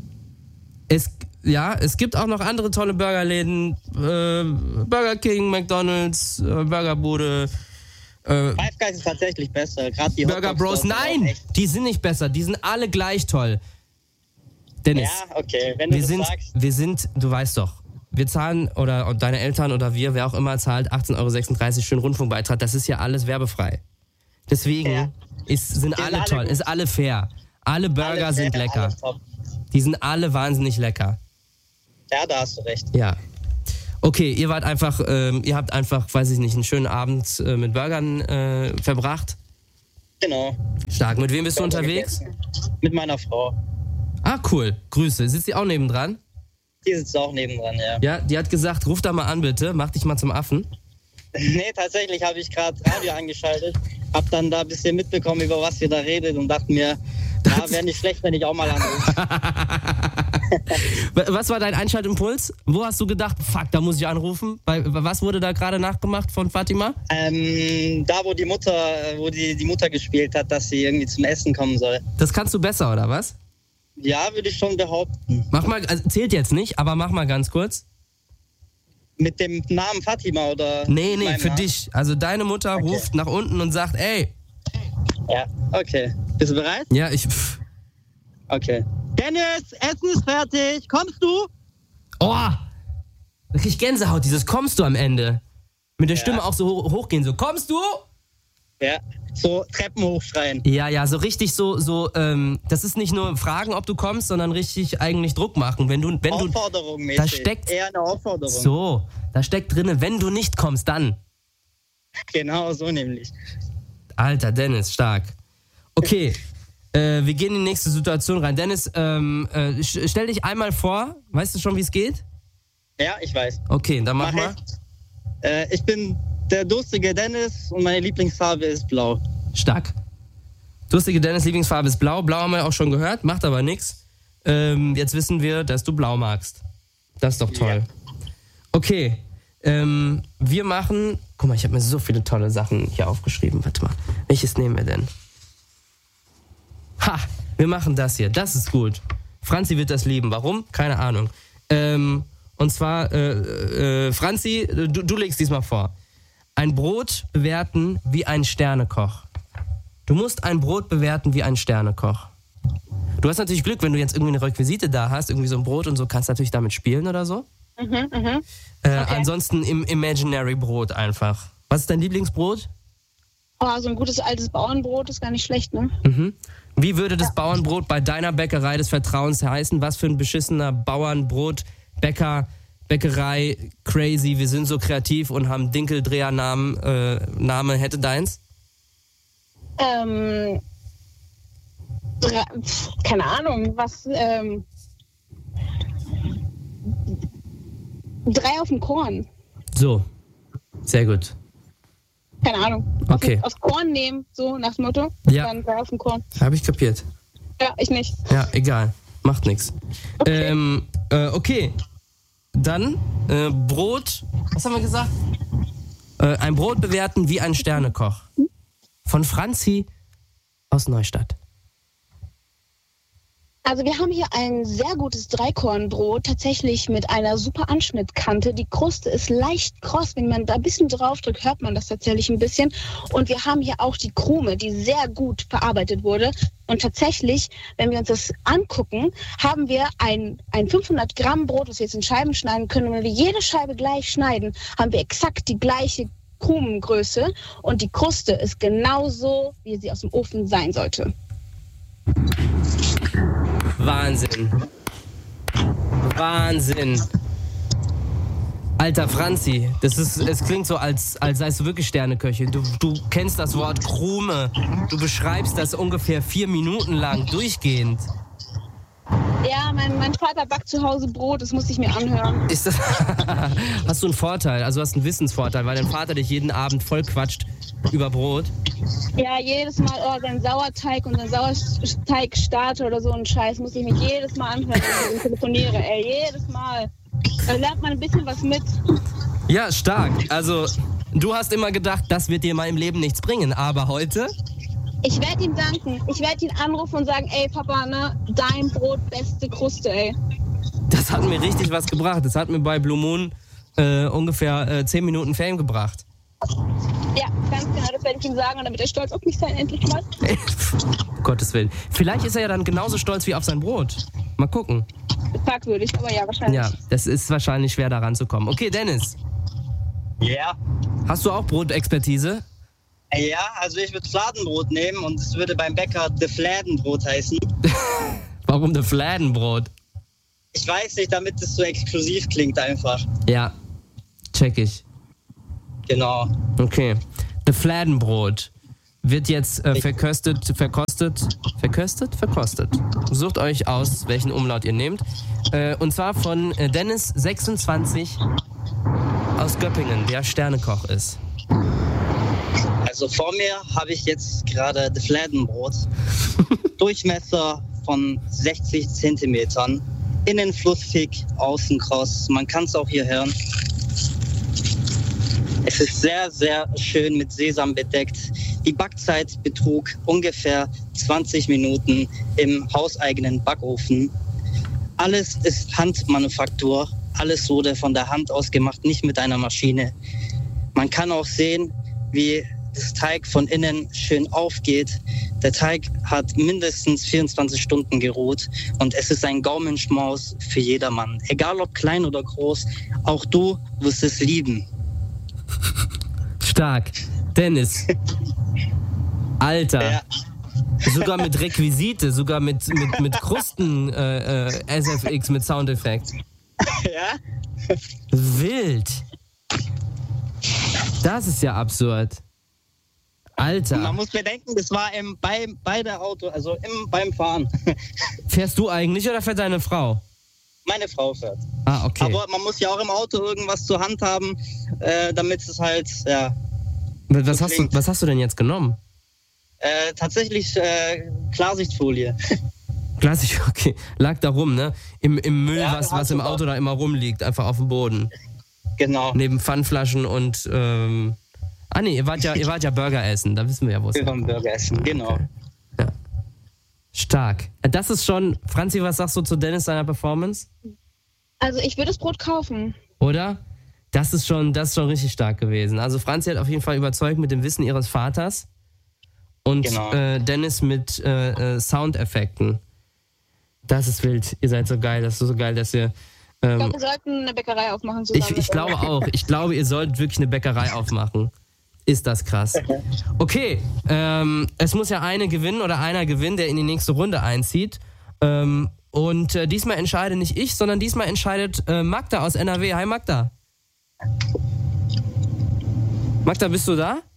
Es gibt auch noch andere tolle Burgerläden. Burger King, McDonald's, Burgerbude. Five Guys ist tatsächlich besser. Gerade die Burger Bros. Nein, die sind nicht besser. Die sind alle gleich toll. Dennis. Ja, okay, wenn du sagst. Du weißt doch, wir zahlen, oder deine Eltern oder wer auch immer zahlt 18,36 € für einen Rundfunkbeitrag. Das ist ja alles werbefrei. Deswegen sind alle toll, ist alle fair. Alle Burger sind lecker. Die sind alle wahnsinnig lecker. Ja, da hast du recht. Ja. Okay, ihr habt einfach, weiß ich nicht, einen schönen Abend mit Burgern verbracht. Genau. Stark. Mit wem bist du unterwegs? Mit meiner Frau. Ah, cool. Grüße. Sitzt sie auch nebendran? Die sitzt auch nebendran, ja. Ja, die hat gesagt, ruf da mal an bitte, mach dich mal zum Affen. Nee, tatsächlich habe ich gerade Radio angeschaltet, hab dann da ein bisschen mitbekommen, über was ihr da redet und dachte mir, wäre nicht schlecht, wenn ich auch mal anrufe. Was war dein Einschaltimpuls? Wo hast du gedacht, fuck, da muss ich anrufen? Was wurde da gerade nachgemacht von Fatima? Da, wo die Mutter gespielt hat, dass sie irgendwie zum Essen kommen soll. Das kannst du besser, oder was? Ja, würde ich schon behaupten. Mach mal, also zählt jetzt nicht, aber mach mal ganz kurz. Mit dem Namen Fatima oder? Nee, für dich. Also deine Mutter ruft nach unten und sagt, ey. Ja, okay. Bist du bereit? Ja, Okay. Dennis, Essen ist fertig. Kommst du? Oh, da krieg ich Gänsehaut, dieses kommst du am Ende. Mit der Stimme auch so hochgehen, so kommst du? Ja, so Treppen hochschreien. Ja, so richtig das ist nicht nur Fragen, ob du kommst, sondern richtig eigentlich Druck machen. Aufforderung mäßig. Da steckt, eher eine Aufforderung. So, da steckt drinne, wenn du nicht kommst, dann. Genau, so nämlich. Alter, Dennis, stark. Okay, wir gehen in die nächste Situation rein. Dennis, stell dich einmal vor. Weißt du schon, wie es geht? Ja, ich weiß. Okay, dann mach mal. Ich bin der durstige Dennis und meine Lieblingsfarbe ist blau. Stark. Durstige Dennis, Lieblingsfarbe ist blau. Blau haben wir auch schon gehört, macht aber nichts. Jetzt wissen wir, dass du blau magst. Das ist doch toll. Ja. Okay, wir machen... Guck mal, ich habe mir so viele tolle Sachen hier aufgeschrieben. Warte mal, welches nehmen wir denn? Ha, wir machen das hier. Das ist gut. Franzi wird das lieben. Warum? Keine Ahnung. Und zwar, Franzi, du legst diesmal vor. Ein Brot bewerten wie ein Sternekoch. Du musst ein Brot bewerten wie ein Sternekoch. Du hast natürlich Glück, wenn du jetzt irgendwie eine Requisite da hast, irgendwie so ein Brot und so, kannst du natürlich damit spielen oder so. Okay. Ansonsten im Imaginary Brot einfach. Was ist dein Lieblingsbrot? Oh, so ein gutes altes Bauernbrot ist gar nicht schlecht, ne? Mhm. Wie würde das Bauernbrot bei deiner Bäckerei des Vertrauens heißen? Was für ein beschissener Bauernbrot, Bäckerei, crazy, wir sind so kreativ und haben Dinkeldreher-Name hätte deins? Keine Ahnung, was, 3 auf dem Korn. So, sehr gut. Keine Ahnung. Okay. Aufs Korn nehmen, so nach dem Motto. Ja. Dann 3 auf dem Korn. Habe ich kapiert. Ja, ich nicht. Ja, egal. Macht nichts. Okay. Okay. Dann Brot. Was haben wir gesagt? Ein Brot bewerten wie ein Sternekoch. Von Franzi aus Neustadt. Also wir haben hier ein sehr gutes Dreikornbrot, tatsächlich mit einer super Anschnittkante. Die Kruste ist leicht kross, wenn man da ein bisschen drauf drückt, hört man das tatsächlich ein bisschen. Und wir haben hier auch die Krume, die sehr gut verarbeitet wurde. Und tatsächlich, wenn wir uns das angucken, haben wir ein 500 Gramm Brot, das wir jetzt in Scheiben schneiden können. Und wenn wir jede Scheibe gleich schneiden, haben wir exakt die gleiche Krumengröße. Und die Kruste ist genauso, wie sie aus dem Ofen sein sollte. Wahnsinn. Wahnsinn. Alter Franzi, es klingt so, als seist du wirklich Sterneköchin. Du kennst das Wort Krume. Du beschreibst das ungefähr 4 Minuten lang durchgehend. Ja, mein Vater backt zu Hause Brot, das muss ich mir anhören. Ist das hast du einen Vorteil, also hast einen Wissensvorteil, weil dein Vater dich jeden Abend voll quatscht über Brot? Ja, jedes Mal, sein Sauerteig und sein Sauerteigstarter oder so ein Scheiß muss ich mir jedes Mal anhören, wenn ich telefoniere, jedes Mal. Da lernt man ein bisschen was mit. Ja, stark. Also, du hast immer gedacht, das wird dir mal im Leben nichts bringen, aber heute? Ich werde ihm danken. Ich werde ihn anrufen und sagen, ey Papa, ne, dein Brot, beste Kruste, ey. Das hat mir richtig was gebracht. Das hat mir bei Blue Moon ungefähr 10 Minuten Fame gebracht. Ja, ganz genau, das werde ich ihm sagen und dann wird er stolz auf mich sein, endlich mal. Um Gottes Willen. Vielleicht ist er ja dann genauso stolz wie auf sein Brot. Mal gucken. Fragwürdig, aber ja, wahrscheinlich. Ja, das ist wahrscheinlich schwer, da ranzukommen. Okay, Dennis. Ja. Yeah. Hast du auch Brotexpertise? Ja, also ich würde Fladenbrot nehmen und es würde beim Bäcker de Fladenbrot heißen. Warum de Fladenbrot? Ich weiß nicht, damit es so exklusiv klingt einfach. Ja, check ich. Genau. Okay. De Fladenbrot wird jetzt verkostet. Sucht euch aus, welchen Umlaut ihr nehmt. Und zwar von Dennis 26 aus Göppingen, der Sternekoch ist. Also vor mir habe ich jetzt gerade de Fladenbrot. Durchmesser von 60 Zentimetern. Innen fluffig, außen kross. Man kann es auch hier hören. Es ist sehr, sehr schön mit Sesam bedeckt. Die Backzeit betrug ungefähr 20 Minuten im hauseigenen Backofen. Alles ist Handmanufaktur. Alles wurde von der Hand aus gemacht, nicht mit einer Maschine. Man kann auch sehen, wie das Teig von innen schön aufgeht. Der Teig hat mindestens 24 Stunden geruht und es ist ein Gaumenschmaus für jedermann. Egal ob klein oder groß, auch du wirst es lieben. Stark. Dennis. Alter. Ja. Sogar mit Requisite, sogar mit Krusten SFX mit Soundeffekt. Ja? Wild. Das ist ja absurd. Alter. Man muss bedenken, das war bei der Auto, also beim Fahren. Fährst du eigentlich oder fährt deine Frau? Meine Frau fährt. Ah, okay. Aber man muss ja auch im Auto irgendwas zur Hand haben, damit es halt, ja. Was hast du denn jetzt genommen? Tatsächlich Klarsichtfolie. Klarsicht, okay. Lag da rum, ne? Im Müll, Ja, was im Auto da immer rumliegt, einfach auf dem Boden. Genau. Neben Pfandflaschen und ihr wart ja Burger essen, da wissen wir ja, wo es ist. Wir waren Burger essen, genau. Ja. Stark. Das ist schon, Franzi, was sagst du zu Dennis seiner Performance? Also ich würde das Brot kaufen. Oder? Das ist schon richtig stark gewesen. Also Franzi hat auf jeden Fall überzeugt mit dem Wissen ihres Vaters und Genau. Dennis mit Soundeffekten. Das ist wild. Ihr seid so geil. Das ist so geil, dass ihr... Ich glaube, wir sollten eine Bäckerei aufmachen zusammen. Ich glaube auch. Ich glaube, ihr sollt wirklich eine Bäckerei aufmachen. Ist das krass. Okay, es muss ja einer gewinnen, der in die nächste Runde einzieht. Und diesmal entscheide nicht ich, sondern diesmal entscheidet Magda aus NRW. Hi Magda. Magda, bist du da?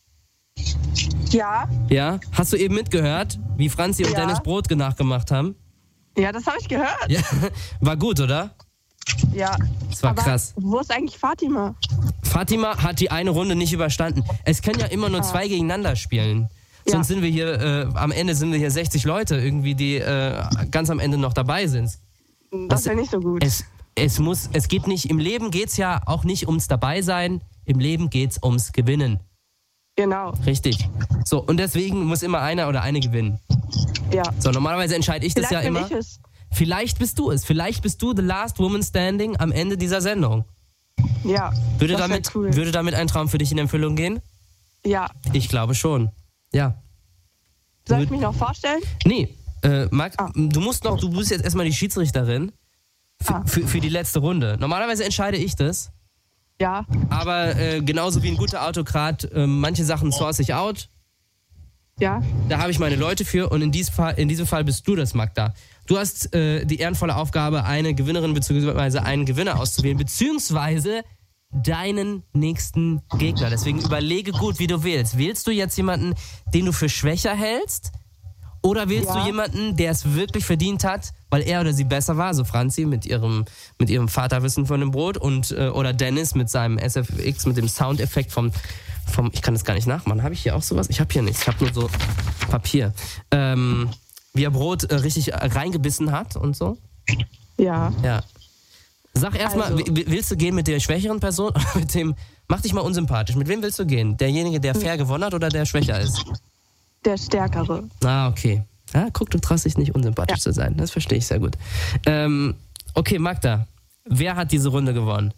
Ja. Ja? Hast du eben mitgehört, wie Franzi und Dennis Brot nachgemacht haben? Ja, das habe ich gehört. Ja. War gut, oder? Ja. Das war krass. Wo ist eigentlich Fatima? Fatima hat die eine Runde nicht überstanden. Es können ja immer nur 2 gegeneinander spielen. Ja. Sonst sind wir hier, am Ende sind wir hier 60 Leute irgendwie, die ganz am Ende noch dabei sind. Das wäre nicht so gut. Es geht nicht, im Leben geht's ja auch nicht ums Dabeisein, im Leben geht's ums Gewinnen. Genau. Richtig. So, und deswegen muss immer einer oder eine gewinnen. Ja. So, normalerweise entscheide ich das ja Vielleicht bin immer. ich es. Vielleicht bist du es. Vielleicht bist du the last woman standing am Ende dieser Sendung. Ja. Würde das wär cool. damit ein Traum für dich in Erfüllung gehen? Ja. Ich glaube schon. Ja. Soll ich mich noch vorstellen? Nee, Marc, du bist jetzt erstmal die Schiedsrichterin für die letzte Runde. Normalerweise entscheide ich das. Ja. Aber genauso wie ein guter Autokrat, manche Sachen source ich out Ja. Da habe ich meine Leute für und in diesem Fall bist du das, Magda. Du hast die ehrenvolle Aufgabe, eine Gewinnerin bzw. einen Gewinner auszuwählen, beziehungsweise deinen nächsten Gegner. Deswegen überlege gut, wie du wählst. Wählst du jetzt jemanden, den du für schwächer hältst? Oder wählst du jemanden, der es wirklich verdient hat, weil er oder sie besser war? So Franzi mit ihrem Vaterwissen von dem Brot und oder Dennis mit seinem SFX, mit dem Soundeffekt vom ich kann das gar nicht nachmachen. Habe ich hier auch sowas? Ich habe hier nichts. Ich habe nur so Papier. Wie er Brot richtig reingebissen hat und so. Ja. Ja. Sag erstmal, willst du gehen mit der schwächeren Person oder mit dem, mach dich mal unsympathisch. Mit wem willst du gehen? Derjenige, der fair gewonnen hat oder der schwächer ist? Der Stärkere. Ah, okay. Ja, guck, du traust dich nicht unsympathisch zu sein. Das verstehe ich sehr gut. Okay, Magda, wer hat diese Runde gewonnen?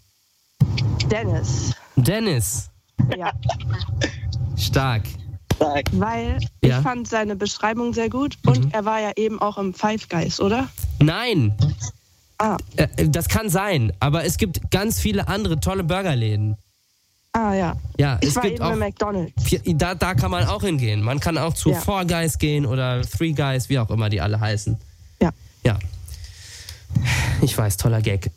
Dennis. Ja. Stark. Weil ich fand seine Beschreibung sehr gut und er war ja eben auch im Five Guys, oder? Nein. Ah. Das kann sein, aber es gibt ganz viele andere tolle Burgerläden. Ah, ja. Ja, Ich es war gibt eben auch im McDonald's. Da kann man auch hingehen. Man kann auch zu Four Guys gehen oder Three Guys, wie auch immer die alle heißen. Ja. Ja. Ich weiß, toller Gag.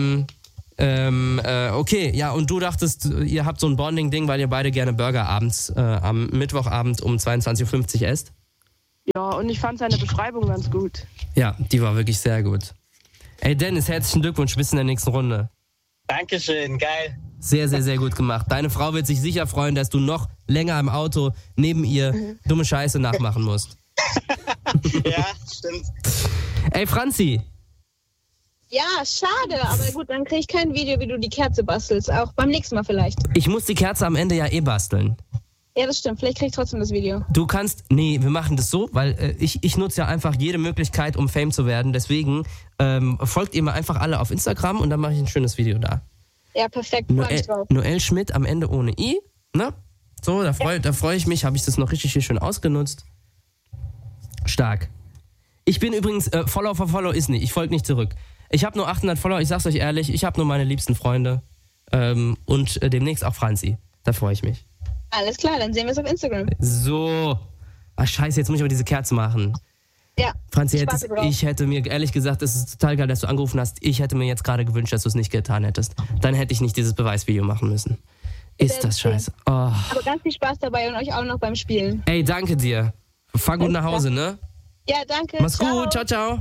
Okay, ja, und du dachtest, ihr habt so ein Bonding-Ding, weil ihr beide gerne Burger abends, am Mittwochabend um 22.50 Uhr esst? Ja, und ich fand seine Beschreibung ganz gut. Ja, die war wirklich sehr gut. Ey, Dennis, herzlichen Glückwunsch, bis in der nächsten Runde. Dankeschön, geil. Sehr, sehr, sehr gut gemacht. Deine Frau wird sich sicher freuen, dass du noch länger im Auto neben ihr dumme Scheiße nachmachen musst. Ja, stimmt. Ey, Franzi. Ja, schade, aber gut, dann kriege ich kein Video, wie du die Kerze bastelst. Auch beim nächsten Mal vielleicht. Ich muss die Kerze am Ende ja basteln. Ja, das stimmt. Vielleicht kriege ich trotzdem das Video. Du kannst, wir machen das so, weil ich nutze ja einfach jede Möglichkeit, um Fame zu werden. Deswegen folgt ihr mir einfach alle auf Instagram und dann mache ich ein schönes Video da. Ja, perfekt. Freu mich drauf. Noel Schmidt am Ende ohne I, ne? So, da freu ich mich. Habe ich das noch richtig hier schön ausgenutzt. Stark. Ich bin übrigens, Follow ist nicht. Ich folge nicht zurück. Ich habe nur 800 Follower, ich sag's euch ehrlich. Ich habe nur meine liebsten Freunde. Und demnächst auch Franzi. Da freue ich mich. Alles klar, dann sehen wir es auf Instagram. So. Ach, scheiße, jetzt muss ich aber diese Kerze machen. Ja. Franzi, ich hätte mir, ehrlich gesagt, es ist total geil, dass du angerufen hast. Ich hätte mir jetzt gerade gewünscht, dass du es nicht getan hättest. Dann hätte ich nicht dieses Beweisvideo machen müssen. Ist das scheiße. Oh. Aber ganz viel Spaß dabei und euch auch noch beim Spielen. Ey, danke dir. Fahr gut nach Hause, ne? Ja, danke. Mach's gut. Ciao, ciao.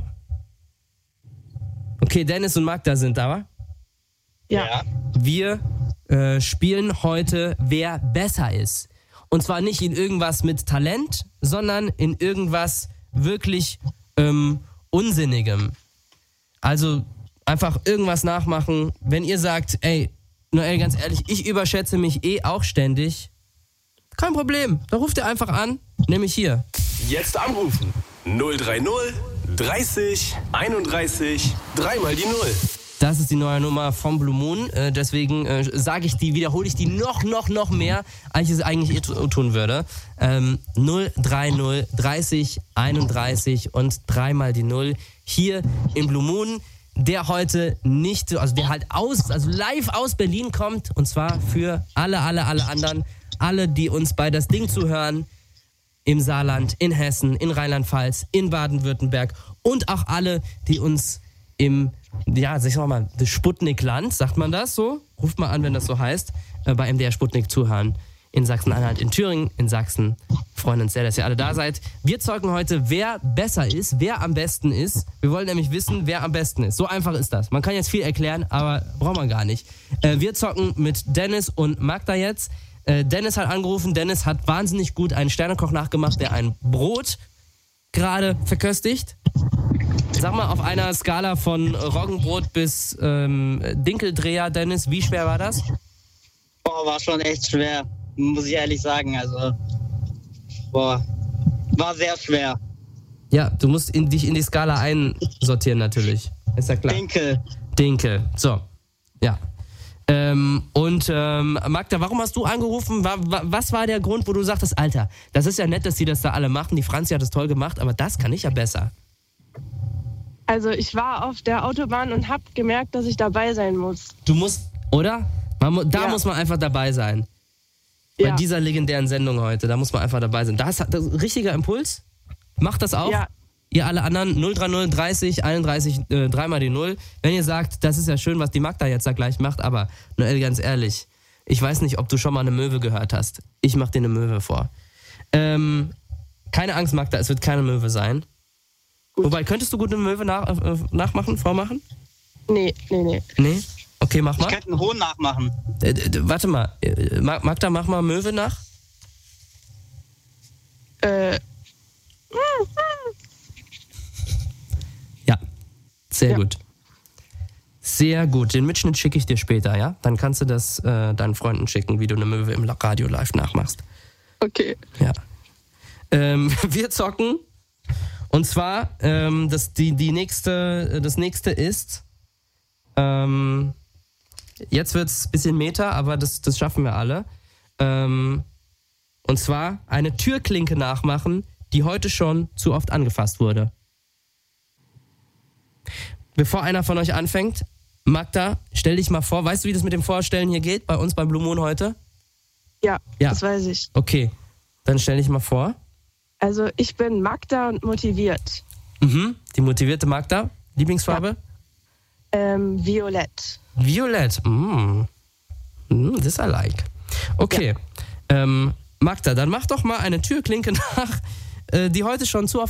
Okay, Dennis und Magda sind da. Ja. Wir spielen heute, wer besser ist. Und zwar nicht in irgendwas mit Talent, sondern in irgendwas wirklich Unsinnigem. Also einfach irgendwas nachmachen. Wenn ihr sagt, ey, Noel, ganz ehrlich, ich überschätze mich auch ständig. Kein Problem, da ruft ihr einfach an, nämlich hier. Jetzt anrufen. 030 30 31 3 die 0. Das ist die neue Nummer vom Blue Moon. Deswegen wiederhole ich die noch mehr, als ich es eigentlich tun würde. 030 30 31 und 3 die 0. Hier im Blue Moon, der heute nicht, also der halt live aus Berlin kommt. Und zwar für alle anderen. Alle, die uns bei das Ding zuhören. Im Saarland, in Hessen, in Rheinland-Pfalz, in Baden-Württemberg. Und auch alle, die uns im das Sputnik-Land, sagt man das so? Ruft mal an, wenn das so heißt, bei MDR Sputnik zuhören. In Sachsen-Anhalt, in Thüringen, in Sachsen. Wir freuen uns sehr, dass ihr alle da seid. Wir zocken heute, wer besser ist, wer am besten ist. Wir wollen nämlich wissen, wer am besten ist. So einfach ist das. Man kann jetzt viel erklären, aber braucht man gar nicht. Wir zocken mit Dennis und Magda jetzt. Dennis hat angerufen. Dennis hat wahnsinnig gut einen Sternekoch nachgemacht, der ein Brot gerade verköstigt. Sag mal, auf einer Skala von Roggenbrot bis Dinkeldreher, Dennis, wie schwer war das? War schon echt schwer, muss ich ehrlich sagen. Also, war sehr schwer. Ja, du musst dich in die Skala einsortieren natürlich. Ist ja klar. Dinkel. So, ja. Magda, warum hast du angerufen? Was war der Grund, wo du sagtest, Alter, das ist ja nett, dass die das da alle machen. Die Franzi hat das toll gemacht, aber das kann ich ja besser. Also ich war auf der Autobahn und habe gemerkt, dass ich dabei sein muss. Du musst, oder? Muss man einfach dabei sein. Bei dieser legendären Sendung heute. Da muss man einfach dabei sein. Das ist ein richtiger Impuls. Macht das auch. Ja. Ihr alle anderen 030 30 31 3 die 0. Wenn ihr sagt, das ist ja schön, was die Magda jetzt da gleich macht, aber Noel, ganz ehrlich, ich weiß nicht, ob du schon mal eine Möwe gehört hast. Ich mach dir eine Möwe vor. Keine Angst, Magda, es wird keine Möwe sein. Gut. Wobei, könntest du gut eine Möwe nachmachen, vormachen? Nee. Nee? Okay, mach mal. Ich könnte einen Hohn nachmachen. Warte mal, Magda, mach mal Möwe nach. Ja, sehr gut. Sehr gut. Den Mitschnitt schicke ich dir später, ja? Dann kannst du das deinen Freunden schicken, wie du eine Möwe im Radio live nachmachst. Okay. Ja. Wir zocken. Und zwar, das nächste ist, jetzt wird es ein bisschen Meta, aber das schaffen wir alle. Und zwar eine Türklinke nachmachen, die heute schon zu oft angefasst wurde. Bevor einer von euch anfängt, Magda, stell dich mal vor. Weißt du, wie das mit dem Vorstellen hier geht bei uns beim Blue Moon heute? Ja, das weiß ich. Okay, dann stell dich mal vor. Also ich bin Magda und motiviert. Mhm, die motivierte Magda. Lieblingsfarbe? Ja. Violett. Violett. This I like. Okay. Ja. Magda, dann mach doch mal eine Türklinke nach, die heute schon zu oft